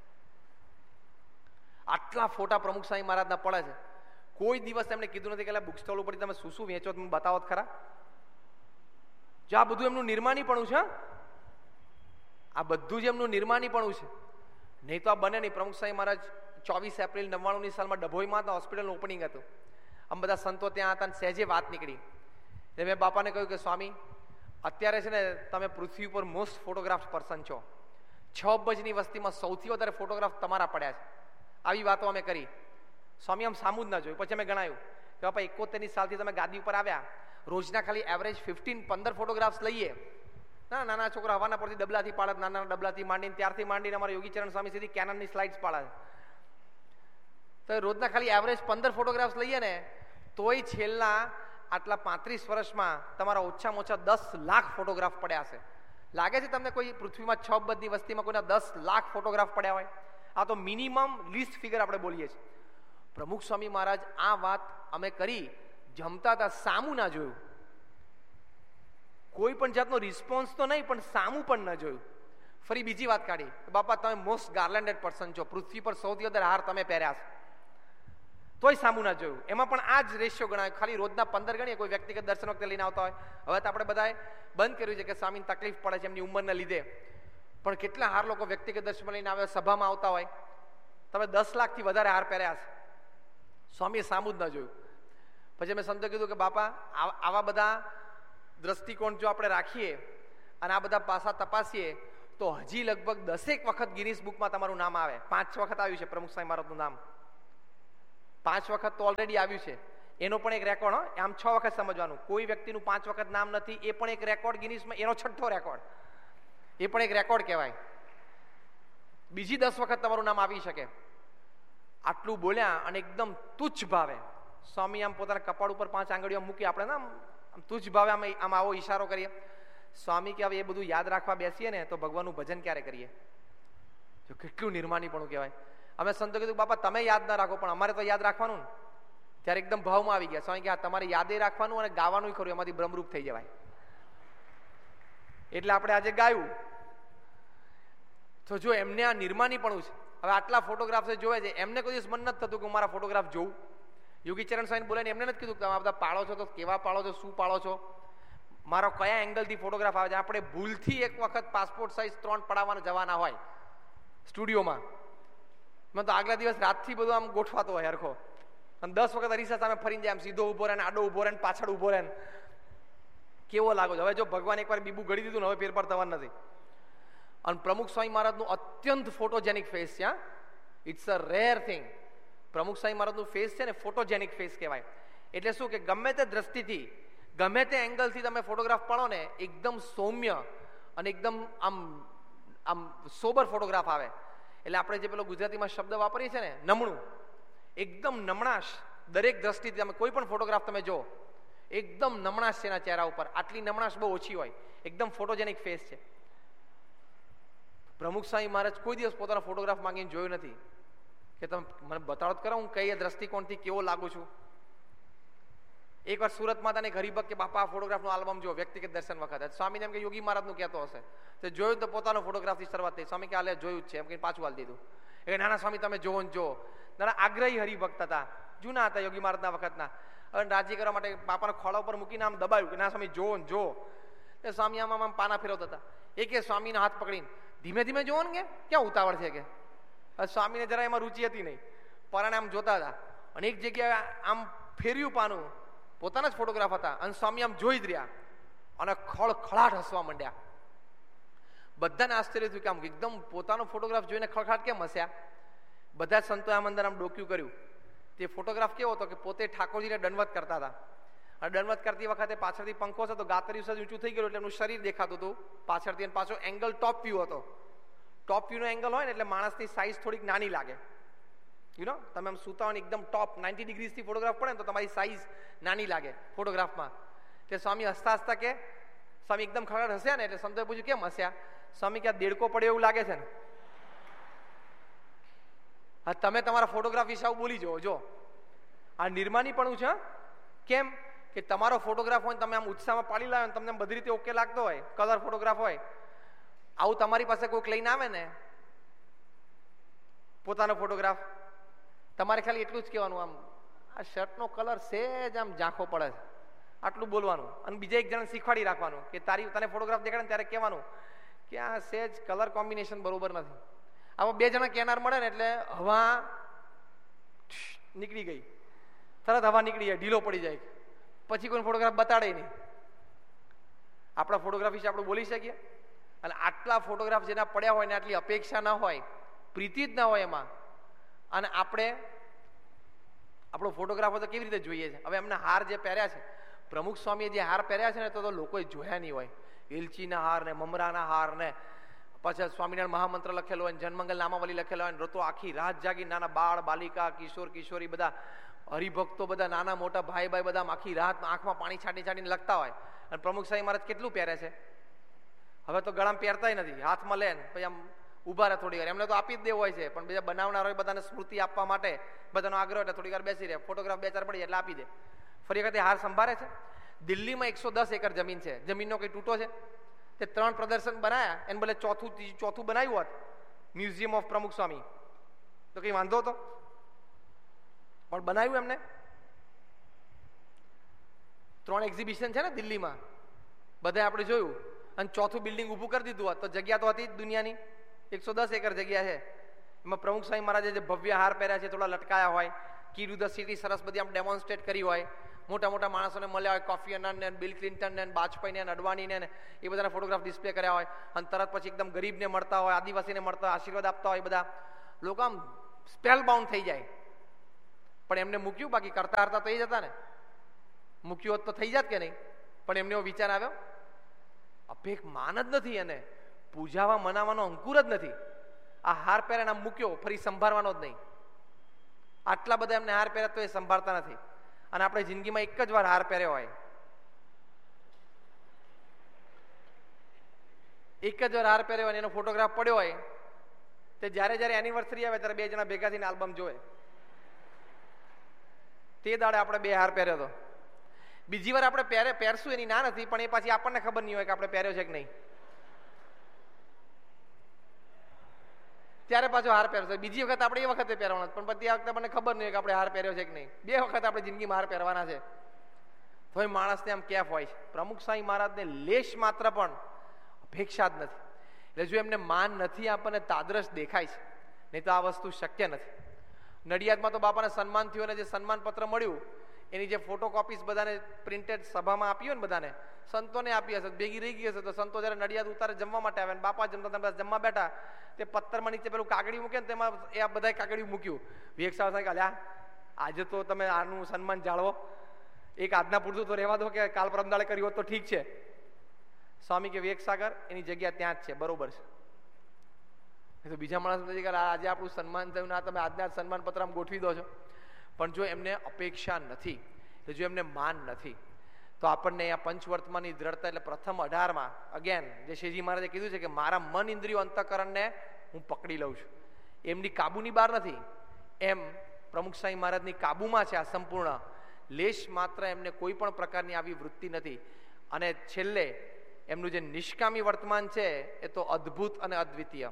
આટલા ફોટા પ્રમુખ સ્વામી મહારાજના પડે છે. કોઈ દિવસ એમને કીધું નથી કે બુક સ્ટોલ ઉપર તમે શું શું વેચો, તમે બતાવો ખરા. જો આ બધું એમનું નિર્માણીપણું છે, આ બધું જ એમનું નિર્માણીપણું છે. નહીં તો આ બને નહીં. પ્રમુખ સ્વામી મહારાજ ચોવીસ એપ્રિલ નવ્વાણુંની સાલમાં ડભોઈમાં હતા, હોસ્પિટલનું ઓપનિંગ હતું. આમ બધા સંતો ત્યાં હતા, સહેજે વાત નીકળી. એટલે મેં બાપાને કહ્યું કે સ્વામી, અત્યારે છે ને તમે પૃથ્વી ઉપર મોસ્ટ ફોટોગ્રાફ પર્સન છો. છ અબજની વસ્તીમાં સૌથી વધારે ફોટોગ્રાફ તમારા પડ્યા છે. આવી વાતો અમે કરી. સ્વામી આમ સામું જ ના જોયું. પછી અમે ગણાયું કે બાપા એકોતેરની સાલથી તમે ગાદી ઉપર આવ્યા, રોજના ખાલી એવરેજ ફિફ્ટીન પંદર ફોટોગ્રાફ્સ લઈએ. ના નાના છોકરા હવાના પરથી ડબલાથી પાડે, નાના નાના ડબલાથી માંડીને ત્યારથી માંડીને અમારા યોગીચરણ સ્વામી સીધી કેનનની સ્લાઇડ્સ પાડે. તો રોજના ખાલી એવરેજ પંદર ફોટોગ્રાફ્સ લઈએ ને, તોય છેલ્લા આટલા પાંત્રીસ વર્ષમાં તમારા ઓછામાં ઓછા દસ લાખ ફોટોગ્રાફ પડ્યા છે. લાગે છે તમને કોઈ પૃથ્વીમાં છ અબજની વસ્તીમાં કોઈના દસ લાખ ફોટોગ્રાફ પડ્યા હોય? આ તો મિનિમમ લિસ્ટ ફિગર આપણે બોલીએ છીએ. પ્રમુખ સ્વામી મહારાજ આ વાત અમે કરી, જમતા હતા, સામું ના જોયું. કોઈ પણ જાતનો રિસ્પોન્સ તો નહીં, પણ સામું પણ ન જોયું. ફરી બીજી વાત કાઢી, બાપા તમે મોસ્ટ ગાર્લેન્ડેડ પર્સન છો, પૃથ્વી પર સૌથી વધારે હાર તમે પહેર્યા છે, તોય સામું ના જોયું. એમાં પણ આ જ રેશિયો ગણાય. ખાલી રોજના પંદર ગણીએ, કોઈ વ્યક્તિગત દર્શન વખતે લઈને આવતા હોય. હવે તો આપણે બધાએ બંધ કર્યું છે કે સ્વામીને તકલીફ પડે છે એમની ઉંમરના લીધે, પણ કેટલા હાર લોકો વ્યક્તિગત દર્શન લઈને આવે, સભામાં આવતા હોય. તમે દસ લાખથી વધારે હાર પહેર્યા છે, સ્વામીએ સામું જ ન જોયું. પછી મેં સંતો કીધું કે બાપા આવા બધા દ્રષ્ટિકોણ જો આપણે રાખીએ અને આ બધા પાસા તપાસીએ તો હજી લગભગ દસેક વખત ગિનિસ બુકમાં તમારું નામ આવે. પાંચ વખત આવ્યું છે પ્રમુખ સ્વામી મહારાજનું નામ, પાંચ વખત તો ઓલરેડી આવ્યું છે. એનો પણ એક રેકોર્ડ, હો આમ છ વખત સમજવાનું, કોઈ વ્યક્તિનું પાંચ વખત નામ નથી એ પણ એક રેકોર્ડ ગિનિસમાં, એનો છઠ્ઠો રેકોર્ડ, એ પણ એક રેકોર્ડ કહેવાય. બીજી દસ વખત તમારું નામ આવી શકે. આટલું બોલ્યા અને એકદમ તુચ્છ ભાવે સ્વામી આમ પોતાના કપાળ ઉપર પાંચ આંગળીઓ મૂકી, આપણે ને આમ તુચ્છ ભાવે આમ આમ આવો ઈશારો કરીએ. સ્વામી કે હવે એ બધું યાદ રાખવા બેસીએ ને તો ભગવાનનું ભજન ક્યારે કરીએ? જો કેટલું નિર્માનીપણું કહેવાય. અમે સંતો કીધું બાપા તમે યાદ ના રાખો પણ અમારે તો યાદ રાખવાનું. ત્યારે એકદમ ભાવમાં આવી ગયા. સ્વામી કે હા તમારે યાદે રાખવાનું અને ગાવાનું ખરું, એમાંથી બ્રહ્મરૂપ થઈ જવાય. એટલે આપણે આજે ગાયું. તો જો એમને આ નિર્માનીપણું છે. હવે આટલા ફોટોગ્રાફ્સ જોવે છે, એમને કોઈ દિવસ મન નથી થતું કે હું મારા ફોટોગ્રાફ જોઉં. યોગીચરણ સ્વામી બોલે એમને નથી કીધું કે તમે આ બધા પાળો છો તો કેવા પાળો છો, શું પાળો છો, મારો કયા એંગલથી ફોટોગ્રાફ આવે છે. આપણે ભૂલથી એક વખત પાસપોર્ટ સાઇઝ ત્રણ પડાવવાના જવાના હોય સ્ટુડિયોમાં, મેં તો આગલા દિવસ રાતથી બધું આમ ગોઠવાતો હોય હરખો, અને દસ વખત અરીસા સામે ફરીને જાય, આમ સીધો ઉભો રહે ને આડો ઉભો રહે ને પાછળ ઉભો રહે. કેવો લાગો છે. હવે જો ભગવાન એકવાર બીબુ ગળી દીધું ને હવે ફેરફાર થવાનું નથી. અને પ્રમુખ સ્વામી મહારાજનું અત્યંત ફોટોજેનિક ફેસ છે. It's a rare thing. પ્રમુખ સ્વામી મહારાજનું ફેસ છે ને ફોટોજેનિક ફેસ કહેવાય. એટલે શું કે ગમે તે દ્રષ્ટિથી ગમે તે એંગલથી તમે ફોટોગ્રાફ પાડો ને એકદમ સૌમ્ય અને એકદમ આમ આમ સોબર ફોટોગ્રાફ આવે. એટલે આપણે જે પેલો ગુજરાતીમાં શબ્દ વાપરીએ છીએ ને નમણું, એકદમ નમણાશ દરેક દ્રષ્ટિથી તમે કોઈ પણ ફોટોગ્રાફ તમે જો એકદમ નમણાશ છે એના ચહેરા ઉપર. આટલી નમણાશ બહુ ઓછી હોય, એકદમ ફોટોજેનિક ફેસ છે. પ્રમુખ સ્વામી મહારાજ કોઈ દિવસ પોતાનો ફોટોગ્રાફ માંગીને જોયું નથી કે તમે મને બતાડો કરો હું કઈ દ્રષ્ટિકોણથી કેવો લાગુ છું. એકવાર સુરતમાં તને હરિભક્ત કે બાપા આ ફોટોગ્રાફનો આલ્બમ જો વ્યક્તિગત દર્શન વખત સ્વામીને એમ કે યોગી મહારાજનું કહેતો હશે તો જોયું તો પોતાનો ફોટોગ્રાફથી શરૂઆત થઈ. સ્વામી કે હાલે જોયું જ છે એમ કે પાછું હાલ દીધું. એ નાના સ્વામી તમે જોવો ને જો. નાના આગ્રહી હરિભક્ત હતા, જૂના હતા યોગી મહારાજના વખતના. હવે રાજી કરવા માટે બાપાના ખોળા ઉપર મૂકીને આમ દબાવ્યું કે ના સ્વામી જોવો ને જો. એ સ્વામી આમ આમ પાના ફેરવતા હતા. એક એ સ્વામીના હાથ પકડીને ધીમે ધીમે જોવો ને કે ક્યાં ઉતાવળ છે કે. સ્વામીને જરા એમાં રુચિ હતી નહીં, પરાણે આમ જોતા હતા. અને એક જગ્યાએ આમ ફેર્યું પાનું, પોતાના જ ફોટોગ્રાફ હતા અને સ્વામી આમ જોઈ જ રહ્યા અને ખળખળાટ હસવા માંડ્યા. બધાને આશ્ચર્ય થયું કે આમ એકદમ પોતાનો ફોટોગ્રાફ જોઈને ખળખળાટ કેમ હસ્યા. બધા સંતો આમ અંદર આમ ડોક્યું કર્યું. તે ફોટોગ્રાફ કેવો હતો કે પોતે ઠાકોરજીને દંડવત કરતા હતા અને દંડવત કરતી વખતે પાછળથી પંખો હતો તો ગાતરિયું સજ ઊંચું થઈ ગયું એટલે એમનું શરીર દેખાતું હતું પાછળથી. અને પાછો એંગલ ટોપ વ્યૂ હતો. ટોપ વ્યૂનો એંગલ હોય ને એટલે માણસની સાઈઝ થોડીક નાની લાગે. યુ નો તમે આમ સુતા હોય એકદમ ટોપ નાઇન્ટી ડિગ્રીથી ફોટોગ્રાફ પડે ને તો તમારી સાઈઝ નાની લાગે ફોટોગ્રાફમાં. એટલે સ્વામી હસતા હસતા કે સ્વામી એકદમ ખરાડ હસ્યા ને એટલે સંતોએ પૂછ્યું કેમ હસ્યા. સ્વામી કે આ દેડકો પડ્યો એવું લાગે છે ને. હા તમે તમારા ફોટોગ્રાફ વિશે આવું બોલી જુઓ. જો આ નિર્માનીપણું છે. કેમ કે તમારો ફોટોગ્રાફ હોય તમે આમ ઉત્સાહમાં પાડી લાવો તમને બધી રીતે ઓકે લાગતો હોય, કલર ફોટોગ્રાફ હોય, આવું તમારી પાસે કોઈક લઈને આવે ને પોતાનો ફોટોગ્રાફ, તમારે ખાલી એટલું જ કહેવાનું આમ આ શર્ટનો કલર સેજ આમ ઝાંખો પડે છે, આટલું બોલવાનું. અને બીજા એક જણાને શીખવાડી રાખવાનું કે તારી તને ફોટોગ્રાફ દેખાડે ને ત્યારે કહેવાનું કે આ સેજ કલર કોમ્બિનેશન બરોબર નથી. આમાં બે જણા કેનાર મળે ને એટલે હવા નીકળી ગઈ, તરત હવા નીકળી જાય, ઢીલો પડી જાય, પછી કોઈ ફોટોગ્રાફ બતાડે નહીં. આપણા ફોટોગ્રાફ વિશે આપણે બોલી શકીએ. અને આટલા ફોટોગ્રાફ જેના પડ્યા હોય ને આટલી અપેક્ષા ના હોય, પ્રીતિ જ ના હોય એમાં, અને આપણે આપણો ફોટોગ્રાફર તો કેવી રીતે જોઈએ છે. હવે એમના હાર જે પહેર્યા છે, પ્રમુખ સ્વામીએ જે હાર પહેર્યા છે ને તો લોકોએ જોયા નહીં હોય. એલચીના હાર ને મમરાના હાર ને પછી સ્વામિનારાયણ મહામંત્ર લખેલો હોય, જન્મંગલ નામાવલી લખેલો હોય, રતો આખી રાત જાગી નાના બાળ બાલિકા કિશોર કિશોરી બધા હરિભક્તો બધા નાના મોટા ભાઈ ભાઈ બધા આખી રાત આંખમાં પાણી છાંટી છાંટીને લખતા હોય. અને પ્રમુખ સ્વામી મહારાજ કેટલું પહેરે છે. હવે તો ગળામાં પહેરતા નથી, હાથમાં લે પછી આમ ઉભા રહે થોડી વાર. એમને તો આપી જ દેવું હોય છે પણ બીજા બનાવનાર હોય બધાને સ્મૃતિ આપવા માટે બધાનો આગ્રહ એટલે થોડી વાર બેસી રહે, ફોટોગ્રાફ બે ચાર પડી એટલે આપી દે. ફરી વખતે હાર સંભાળે છે. દિલ્હીમાં એકસો દસ એકર જમીન છે, જમીનનો કઈ તૂટો છે. તે ત્રણ પ્રદર્શન બનાયા એને ભલે ચોથું ચોથું બનાવ્યું હોત મ્યુઝિયમ ઓફ પ્રમુખ સ્વામી તો કઈ વાંધો હતો, પણ બનાવ્યું એમને. ત્રણ એક્ઝિબિશન છે ને દિલ્હીમાં, બધા આપણે જોયું. અને ચોથું બિલ્ડિંગ ઊભું કરી દીધું હોત તો જગ્યા તો હતી જ દુનિયાની. એકસો દસ એકર જગ્યા છે. એમાં પ્રમુખ સ્વામી મહારાજે જે ભવ્ય હાર પહેર્યા છે, થોડા લટકાયા હોય, કી ટુ ધ સિટી સરસ બધી આમ ડેમોન્સ્ટ્રેટ કરી હોય, મોટા મોટા માણસોને મળ્યા હોય, કોફી અનાન ને બિલ ક્લિન્ટન ને વાજપેયી ને અડવાણીને ને એ બધાના ફોટોગ્રાફ ડિસ્પ્લે કર્યા હોય, અને તરત પછી એકદમ ગરીબને મળતા હોય, આદિવાસીને મળતા આશીર્વાદ આપતા હોય, બધા લોકો આમ સ્પેલ બાઉન્ડ થઈ જાય. પણ એમને મૂક્યું, બાકી કરતા હરતા તો એ જ હતા ને, મૂક્યું હોત તો થઈ જાત કે નહીં. પણ એમને એવો વિચાર આવ્યો, અપેક માન જ નથી, એને પૂજાવા મનાવાનો અંકુર જ નથી. આ હાર પહેરે આમ મૂક્યો, ફરી સંભાળવાનો જ નહીં. આટલા બધા એમને હાર પહેર્યા તો એ સંભાળતા નથી. અને આપણે જિંદગીમાં એક જ વાર હાર પહેર્યો હોય, એક જ વાર હાર પહેર્યો હોય, એનો ફોટોગ્રાફ પડ્યો હોય, તે જ્યારે જ્યારે એનિવર્સરી આવે ત્યારે બે જણા ભેગા થઈને આલ્બમ જોવે. તે દાડે આપણે બે હાર પહેર્યો હતો. બીજી વાર આપણે પહેરે પહેરશું એની ના નથી, પણ એ પાછી આપણને ખબર નહીં હોય કે આપણે પહેર્યો છે કે નહીં. ત્યારે પાછો હાર પહેરશો. બીજી વખત આપણે એ વખતે પહેરવાનો, પણ પછી આ વખતે મને ખબર નહીં હોય કે આપણે હાર પહેર્યો છે કે નહીં. બે વખત આપણે જિંદગીમાં હાર પહેરવાના છે. તો એ માણસને આમ કેફ હોય છે. પ્રમુખ સ્વામી મહારાજને લેશ માત્ર પણ અપેક્ષા જ નથી. એટલે જો એમને માન નથી આપણને તાદરશ દેખાય છે, નહીં તો આ વસ્તુ શક્ય નથી. નડિયાદમાં તો બાપાને સન્માન થયું, અને જે સન્માન પત્ર મળ્યું એની જે ફોટોકોપીસ બધાને પ્રિન્ટેડ સભામાં આપી હોય ને, બધાને સંતોને આપી હશે, ભેગી રહી ગઈ હશે. તો સંતો જયારે નડિયાદ ઉતારે જમવા માટે આવે, બાપા જમતા બધા જમવા બેઠા, તે પથ્થરમાં નીચે પેલું કાગડી મૂકે ને તેમાં એ આ બધા કાગડિયું મૂક્યું. વિવેક સાહેબ કે અલ્યા આજે તો તમે આનું સન્માન જાળવો, એક આજના પૂરતું તો રહેવા દો, કે કાલ પરમદાડે કર્યું હોત તો ઠીક છે. સ્વામી કે વિવેક સાગર એની જગ્યા ત્યાં જ છે, બરોબર છે. તો બીજા માણસ આજે આપણું સન્માન થયું, ના તમે આજના સન્માન પત્ર આમ ગોઠવી દો છો. પણ જો એમને અપેક્ષા નથી, જો એમને માન નથી, તો આપણને આ પંચવર્તમાનની દ્રઢતા, એટલે પ્રથમ અઢારમાં અગેન જે શ્રીજી મહારાજે કીધું છે કે મારા મન ઇન્દ્રિયો અંતઃકરણને હું પકડી લઉં છું, એમની કાબુની બહાર નથી. એમ પ્રમુખ સ્વામી મહારાજની કાબુમાં છે આ સંપૂર્ણ. લેશ માત્ર એમને કોઈ પણ પ્રકારની આવી વૃત્તિ નથી. અને છેલ્લે એમનું જે નિષ્કામી વર્તમાન છે એ તો અદ્ભુત અને અદ્વિતીય.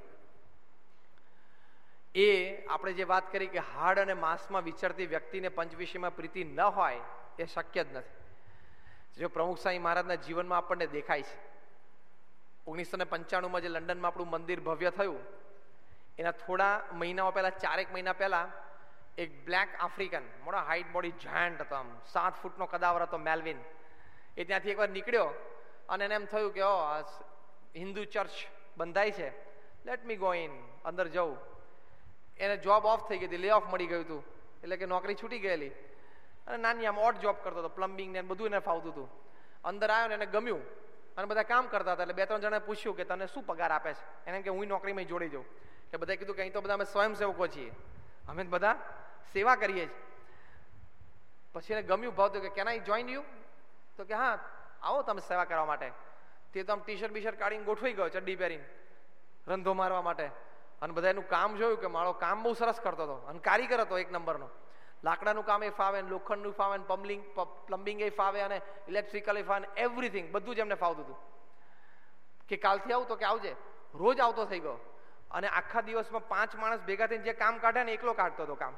એ આપણે જે વાત કરી કે હાડ અને માંસમાં વિચરતી વ્યક્તિને પંચવિષયમાં પ્રીતિ ન હોય, એ શક્ય જ નથી. જો પ્રમુખ સ્વામી મહારાજના જીવનમાં આપણને દેખાય છે. ઓગણીસો ને પંચાણુંમાં જે લંડનમાં આપણું મંદિર ભવ્ય થયું, એના થોડા મહિનાઓ પહેલા, ચારેક મહિના પહેલા, એક બ્લેક આફ્રિકન મોટા હાઈટ બોડી જાયન્ટ હતો, આમ સાત ફૂટનો કદાવર હતો, મેલ્વિન. એ ત્યાંથી એકવાર નીકળ્યો અને એને એમ થયું કે ઓ હિન્દુ ચર્ચ બંધાય છે, લેટ મી ગો ઇન, અંદર જવું. એને જોબ ઓફ થઈ ગઈ હતી, લે ઓફ મળી ગયું હતું, એટલે કે નોકરી છૂટી ગયેલી. અને નાની આમ ઓડ જોબ કરતો હતો, પ્લમ્બિંગ ને બધું એને ફાવતું હતું. અંદર આવ્યો ને એને ગમ્યું, અને બધા કામ કરતા હતા. એટલે બે ત્રણ જણાએ પૂછ્યું કે તને શું પગાર આપે છે? એને કે હું નોકરીમાં જોડી જાઉં. એટલે બધાએ કીધું કે અહીં તો બધા અમે સ્વયંસેવકો છીએ, અમે બધા સેવા કરીએ છીએ. પછી એને ગમ્યું, ભાવતું કે કેન આઈ જોઈન યુ? તો કે હા આવો તમે સેવા કરવા માટે. તે તો આમ ટી શર્ટ બી શર્ટ કાઢીને ગોઠવાઈ ગયો, ચડ્ડી પહેરીને રંધો મારવા માટે. અને બધા એનું કામ જોયું કે મારો કામ બહુ સરસ કરતો હતો, અને કારીગર હતો એક નંબરનો. લાકડાનું કામ એ ફાવે, લોખંડનું ફાવે, પ્લમ્બિંગ પ્લમ્બિંગ એ ફાવે, અને ઇલેક્ટ્રિકલ એ ફાવે, એવરીથિંગ બધું જ એમને ફાવતું હતું. કે કાલથી આવું તો કે આવજે. રોજ આવતો થઈ ગયો. અને આખા દિવસમાં પાંચ માણસ ભેગા થઈને જે કામ કાઢે ને એકલો કાઢતો હતો કામ.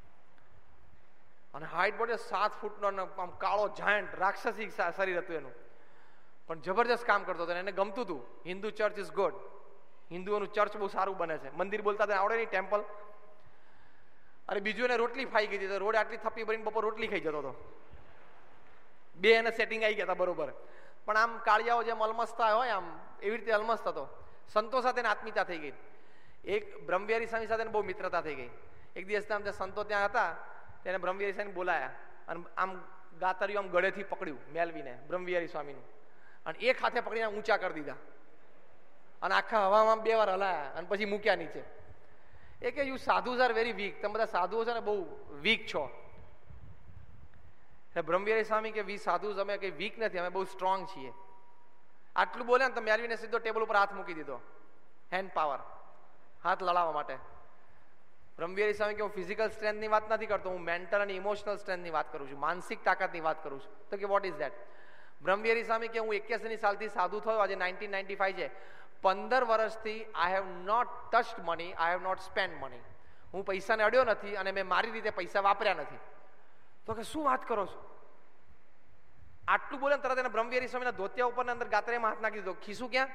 અને હાઈટ બોડી સાત ફૂટનો, આમ કાળો જાયન્ટ રાક્ષસી શરીર હતું એનું, પણ જબરજસ્ત કામ કરતો હતો. એને ગમતું હતું, Hindu church is good, હિન્દુઓનું church બહુ સારું બને છે, મંદિર બોલતા આવડે નહીં, ટેમ્પલ. અને બીજું એને રોટલી ખાઈ ગઈ હતી, રોડ આટલી થપ્પી ભરીને બપોર રોટલી ખાઈ જતો હતો. બે એને સેટિંગ આવી ગયા હતા બરોબર. પણ આમ કાળિયાઓ જેમ અલમસ્તા હોય, આમ એવી રીતે અલમસ્ત હતો. સંતો સાથે આત્મીયતા થઈ ગઈ. એક બ્રહ્મવિહારી સ્વામી સાથે બહુ મિત્રતા થઈ ગઈ. એક દિવસ સંતો ત્યાં હતા, તેને બ્રહ્મવિહારી સ્વામી બોલાયા, અને આમ ગાતરિયું આમ ગળેથી પકડ્યું મેલવીને બ્રહ્મવિહારી સ્વામીનું, અને એક હાથે પકડીને ઊંચા કરી દીધા, અને આખા હવામાં બે વાર હલાયા, અને પછી મૂક્યા નીચે. એ કે યુ સાધુ આર વેરી વીક, તમે બધા સાધુઓ છે ને બહુ વીક છો. બ્રહ્મવિહારી સ્વામી કે વી સાધુ અમે કઈ વીક નથી, અમે બહુ સ્ટ્રોંગ છીએ. આટલું બોલ્યા ને તો મેલવીને સીધો ટેબલ ઉપર હાથ મૂકી દીધો, હેન્ડ પાવર, હાથ લડાવવા માટે. બ્રહ્મવિહારી સ્વામી કે હું ફિઝિકલ સ્ટ્રેન્થની વાત નથી કરતો, હું મેન્ટલ અને ઇમોશનલ સ્ટ્રેન્થની વાત કરું છું, માનસિક તાકાતની વાત કરું છું. તો કે વોટ ઇઝ દેટ? બ્રહ્મવિહારી સ્વામી કે હું એક્યાસી સાલથી સાધુ થયો, આજે નાઇન્ટીન નાઇન્ટી ફાઈવ છે, પંદર વર્ષથી I have not ટચ્ડ money, I have not spend money. હું પૈસાને અડ્યો નથી, અને મેં મારી રીતે પૈસા વાપર્યા નથી. તો કે શું વાત કરો છો? આટલું બોલે તરત એને બ્રહ્મવિહારી સ્વામીના ધોતિયા ઉપર અંદર ગાતરેમાં હાથ નાખી દીધો. ખીસું ક્યાં?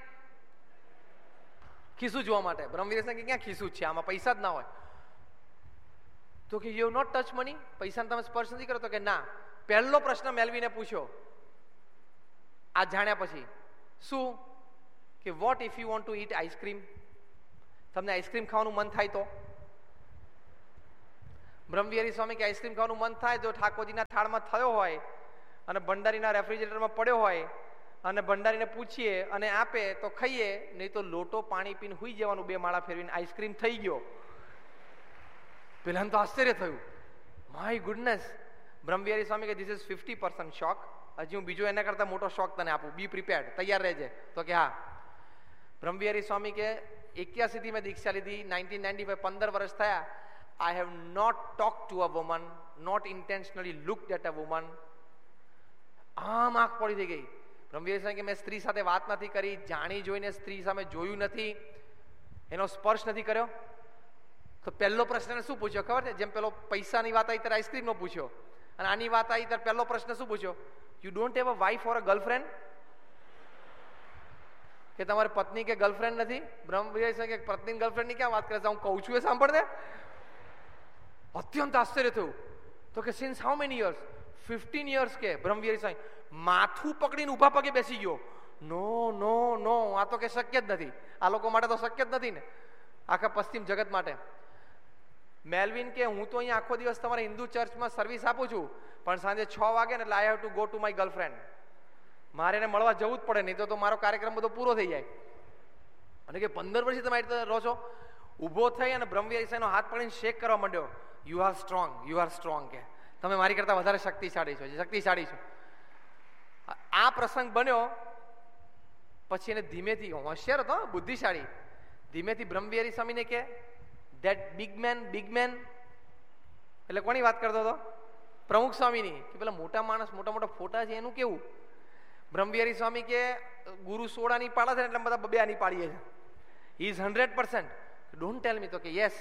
ખીસું જોવા માટે બ્રહ્મવિહારી સ્વામી ક્યાં ખીસું છે, આમાં પૈસા જ ના હોય. તો કે યુ નોટ ટચ મની, પૈસાને તમે સ્પર્શ નથી કરો? તો કે ના. પહેલો પ્રશ્ન મેલવીને પૂછ્યો આ જાણ્યા પછી, શું? કે vote if you want to eat ice cream, તમને આઈસ્ક્રીમ ખાવાનું મન થાય તો? બ્રહ્મવિહારી સ્વામી કે આઈસ્ક્રીમ ખાવાનું મન થાય જો ઠાકોરજીના થાળમાં થયો હોય અને ભંડારીના રેફ્રિજરેટરમાં પડ્યો હોય અને ભંડારીને પૂછીએ અને આપે તો ખાઈએ, નહીં તો લોટો પાણી પીને હુઈ જવાનું બે માળા ફેરવીને, આઈસ્ક્રીમ થઈ ગયો. પેલાને તો આશ્ચર્ય થયું, માય ગુડનેસ. બ્રહ્મવિહારી સ્વામી કે ધીસ ઇઝ ફિફ્ટી પર્સન્ટ શોક, હજી હું બીજો એના કરતા મોટો શોક તને આપું, બી પ્રિપેર્ડ, તૈયાર રહેજે. તો કે હા. બ્રહ્મવિહારી સ્વામી કે એક્યાસી થી મેં દીક્ષા લીધી, નાઇન્ટીન નાઇન્ટી ફાઈવ પંદર વર્ષ થયા. I have not talked to a woman, not intentionally looked at a woman. આમ આંખ પડી થઈ ગઈ. બ્રહ્મવિહારી સ્વામી કે મેં સ્ત્રી સાથે વાત નથી કરી, જાણી જોઈને સ્ત્રી સામે જોયું નથી, એનો સ્પર્શ નથી કર્યો. તો પહેલો પ્રશ્ન શું પૂછ્યો ખબર છે? જેમ પેલો પૈસાની વાત આવી ત્યારે આઈસ્ક્રીમનો પૂછ્યો, અને આની વાત આવી ત્યારે પહેલો પ્રશ્ન શું પૂછ્યો? You don't have a wife or a girlfriend? કે તમારી પત્ની કે ગર્લફ્રેન્ડ નથી? બ્રહ્મવિહારી સ્વામી કે પત્ની ગર્લફ્રેન્ડ ની ક્યાં વાત કરે છે, હું કહું છું એ સાંભળ દે. અત્યંત આશ્ચર્ય થયું. તો કે since how many years? Fifteen years. કે બ્રહ્મવિહારી સ્વામી માથું પકડીને ઉભા પગે બેસી ગયો. નો નો નો, આ તો કે શક્ય જ નથી, આ લોકો માટે તો શક્ય જ નથી ને, આખા પશ્ચિમ જગત માટે. મેલવિન કે હું તો અહીંયા આખો દિવસ તમારા હિન્દુ ચર્ચમાં સર્વિસ આપું છું, પણ સાંજે છ વાગે ને એટલે I have to go to my girlfriend. મારે એને મળવા જવું જ પડે, નહીં તો, તો મારો કાર્યક્રમ બધો પૂરો થઈ જાય. અને કે પંદર વર્ષથી તમે આવી રીતે રહો છો. ઊભો થઈ અને બ્રહ્મવિહારી સ્વામીનો હાથ પકડીને શેક કરવા માંડ્યો. You are strong, you are strong. કે તમે મારી કરતા વધારે શક્તિશાળી છો, શક્તિશાળી છો. આ પ્રસંગ બન્યો પછી એને ધીમેથી, હોશિયાર હતો, બુદ્ધિશાળી, ધીમેથી બ્રહ્મવિહારી સ્વામીને કે that big main, big main એટલે કોની વાત કરતો હતો? પ્રમુખ સ્વામીની. કે પેલા મોટા માણસ, મોટા મોટા ફોટા છે એનું કેવું? બ્રહ્મવિહારી સ્વામી કે ગુરુ સોળાની પાડે છે એટલે બધા બબે આની પાડીએ છે. He is hundred percent. Don't tell મી. તો કે યસ.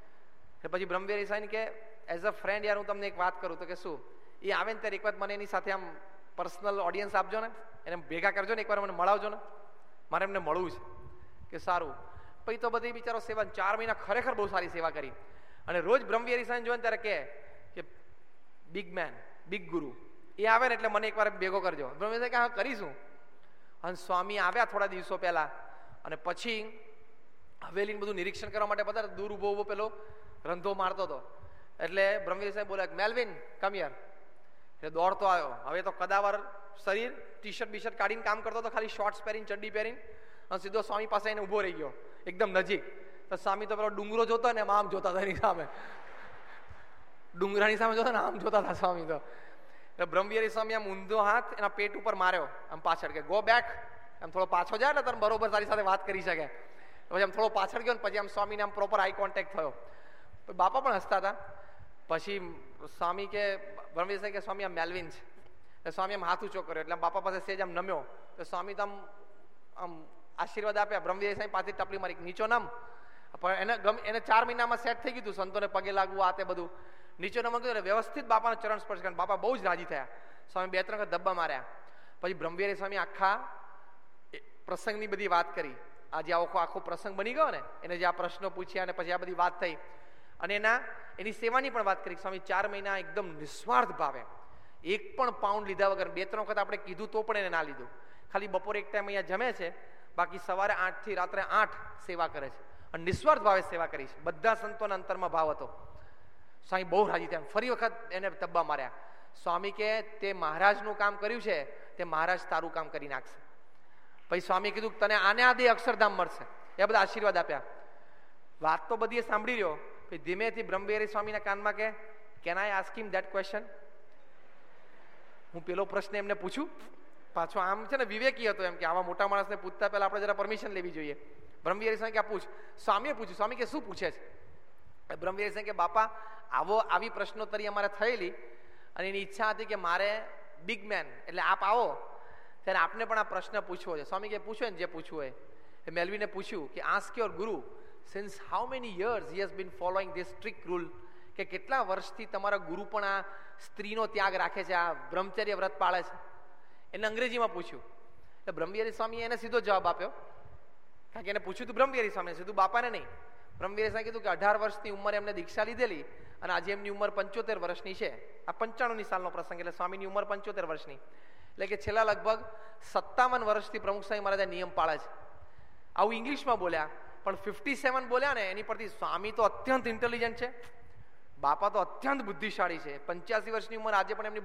પછી બ્રહ્મવિહારી સ્વામી કે એઝ અ ફ્રેન્ડ યાર હું તમને એક વાત કરું. તો કે શું? એ આવે ને ત્યારે એક વાત મને એની સાથે આમ પર્સનલ ઓડિયન્સ આપજો ને, એને ભેગા કરજો ને, એકવાર મને મળાવજો ને, મારે એમને મળવું છે. કે સારું. પછી તો બધી બિચારો સેવા, ચાર મહિના ખરેખર બહુ સારી સેવા કરી. અને રોજ બ્રહ્મવિહારી સ્વામી જોવે ને ત્યારે કે બિગ મેન, બિગ ગુરુ. એ આવે ને એટલે મને એકવાર ભેગો કરજો. બ્રહ્મવિહારી કે હા કરીશું. અને સ્વામી આવ્યા થોડા દિવસો પહેલા, અને પછી હવેલીને બધું નિરીક્ષણ કરવા માટે બધા દૂર ઉભો ઉભો પેલો રંધો મારતો હતો. એટલે બ્રહ્મવિહારી સાહેબ બોલ્યા મેલવિન કમ હિયર. એટલે દોડતો આવ્યો. હવે તો કદાવર શરીર, ટી શર્ટ બી શર્ટ કાઢીને કામ કરતો હતો, ખાલી શોર્ટ્સ પહેરીને, ચડ્ડી પહેરીને, અને સીધો સ્વામી પાસે એને ઉભો રહી ગયો એકદમ નજીક. તો સ્વામી તો પેલો ડુંગરો જોતો ને આમ જોતા હતા એની સામે, ડુંગરાની સામે જોતા ને આમ જોતા હતા સ્વામી તો. એટલે બ્રહ્મવિહારી સ્વામી આમ ઊંધો હાથ એના પેટ ઉપર માર્યો આમ પાછળ, કે ગો બેક, આમ થોડો પાછો જાય એટલે તમે બરોબર તારી સાથે વાત કરી શકે. પછી આમ થોડો પાછળ ગયો ને પછી આમ સ્વામીને આમ પ્રોપર આઈ કોન્ટેક્ટ થયો. બાપા પણ હસતા હતા. પછી સ્વામી કે બ્રહ્મવિહારી સાહેબ કે સ્વામી આમ મેલવિન છે. એટલે સ્વામી આમ હાથ ઊંચો કર્યો એટલે બાપા પાસે સેજ આમ નમ્યો. તો સ્વામી તો આમ આમ આશીર્વાદ આપ્યા. બ્રહ્મવિહારી સાહેબ પાછી ટપલી મારી નીચો નમ. પણ એને ગમ એને ચાર મહિનામાં સેટ થઈ ગયું હતું, સંતોને પગે લાગવું આ તે બધું. નીચે નમ ગયું વ્યવસ્થિત બાપાના ચરણ સ્પર્શ કર્યા. બાપા બહુ જ રાજી થયા. સ્વામી બે ત્રણ ધબ્બા માર્યા. પછી બ્રહ્મવિહારી સ્વામી આખા પ્રસંગની બધી વાત કરી. આ જે આખો આખો પ્રસંગ બની ગયો ને, એને જે આ પ્રશ્નો પૂછ્યા અને પછી આ બધી વાત થઈ, અને એના એની સેવાની પણ વાત કરી. સ્વામી ચાર મહિના એકદમ નિસ્વાર્થ ભાવે, એક પણ પાઉન્ડ લીધા વગર, બે ત્રણ વખત આપણે કીધું તો પણ એને ના લીધું. ખાલી બપોરે એક ટાઈમ અહીંયા જમે છે, બાકી સવારે આઠ થી રાત્રે આઠ સેવા કરે છે, અને નિસ્વાર્થ ભાવે સેવા કરી છે. બધા સંતોના અંતરમાં ભાવ હતો. સ્વામી બહુ રાજી થયા. ફરી વખત એને તબ્બા માર્યા. સ્વામી કે તે મહારાજનું કામ કર્યું છે, તે મહારાજ તારું કામ કરી નાખશે. પછી સ્વામી કીધું તને આને આ દે અક્ષરધામ મળશે. એ બધા આશીર્વાદ આપ્યા. વાત તો બધી એ સાંભળી રહ્યો. પછી ધીમેથી બ્રહ્મવિહારી સ્વામીના કાનમાં કે can I ask him that question? હું પેલો પ્રશ્ન એમને પૂછું. પાછો આમ છે ને વિવેકી હતો, એમ કે આવા મોટા માણસને પૂછતા પહેલા આપણે જરા પરમિશન લેવી જોઈએ. બ્રહ્મવિહારી સ્વામી કે આ પૂછ. સ્વામીએ પૂછ્યું. સ્વામી કે શું પૂછે છે? બ્રહ્મવિહારી સ્વામી કે બાપા આવો આવી પ્રશ્નોત્તરી અમારે થયેલી, અને એની ઈચ્છા હતી કે મારે બિગ મેન એટલે આપ આવો ત્યારે આપને પણ આ પ્રશ્ન પૂછવો છે. સ્વામી કે પૂછો ને જે પૂછવું હોય. એ મેલવીને પૂછ્યું કે આસ્ક યોર ગુરુ since how many years he has been following this strict rule. કે કેટલા વર્ષથી તમારા ગુરુ પણ આ સ્ત્રીનો ત્યાગ રાખે છે, આ બ્રહ્મચર્ય વ્રત પાળે છે. એને અંગ્રેજીમાં પૂછ્યું. એટલે બ્રહ્મવિહારી સ્વામીએ એને સીધો જવાબ આપ્યો, કારણ કે એને પૂછ્યું હતું બ્રહ્મવિહારી સ્વામીને, સીધું બાપાને નહીં. બ્રહ્મવીરે સાહેબ કીધું કે અઢાર વર્ષની ઉંમરે એમને દીક્ષા લીધેલી અને આજે એમની ઉંમર પંચોતેર વર્ષની છે. આ પંચાણુંની સાલનો પ્રસંગ, એટલે સ્વામીની ઉંમર પંચોતેર વર્ષની, એટલે કે છેલ્લા લગભગ સત્તાવન વર્ષથી પ્રમુખ સ્વામી મહારાજ નિયમ પાળે છે. આવું ઇંગ્લિશમાં બોલ્યા, પણ ફિફ્ટી સેવન બોલ્યા ને એની પરથી સ્વામી તો અત્યંત ઇન્ટેલિજન્ટ છે, બાપા તો અત્યંત બુદ્ધિશાળી છે. પંચ્યાસી વર્ષની ઉંમર આજે પણ એમની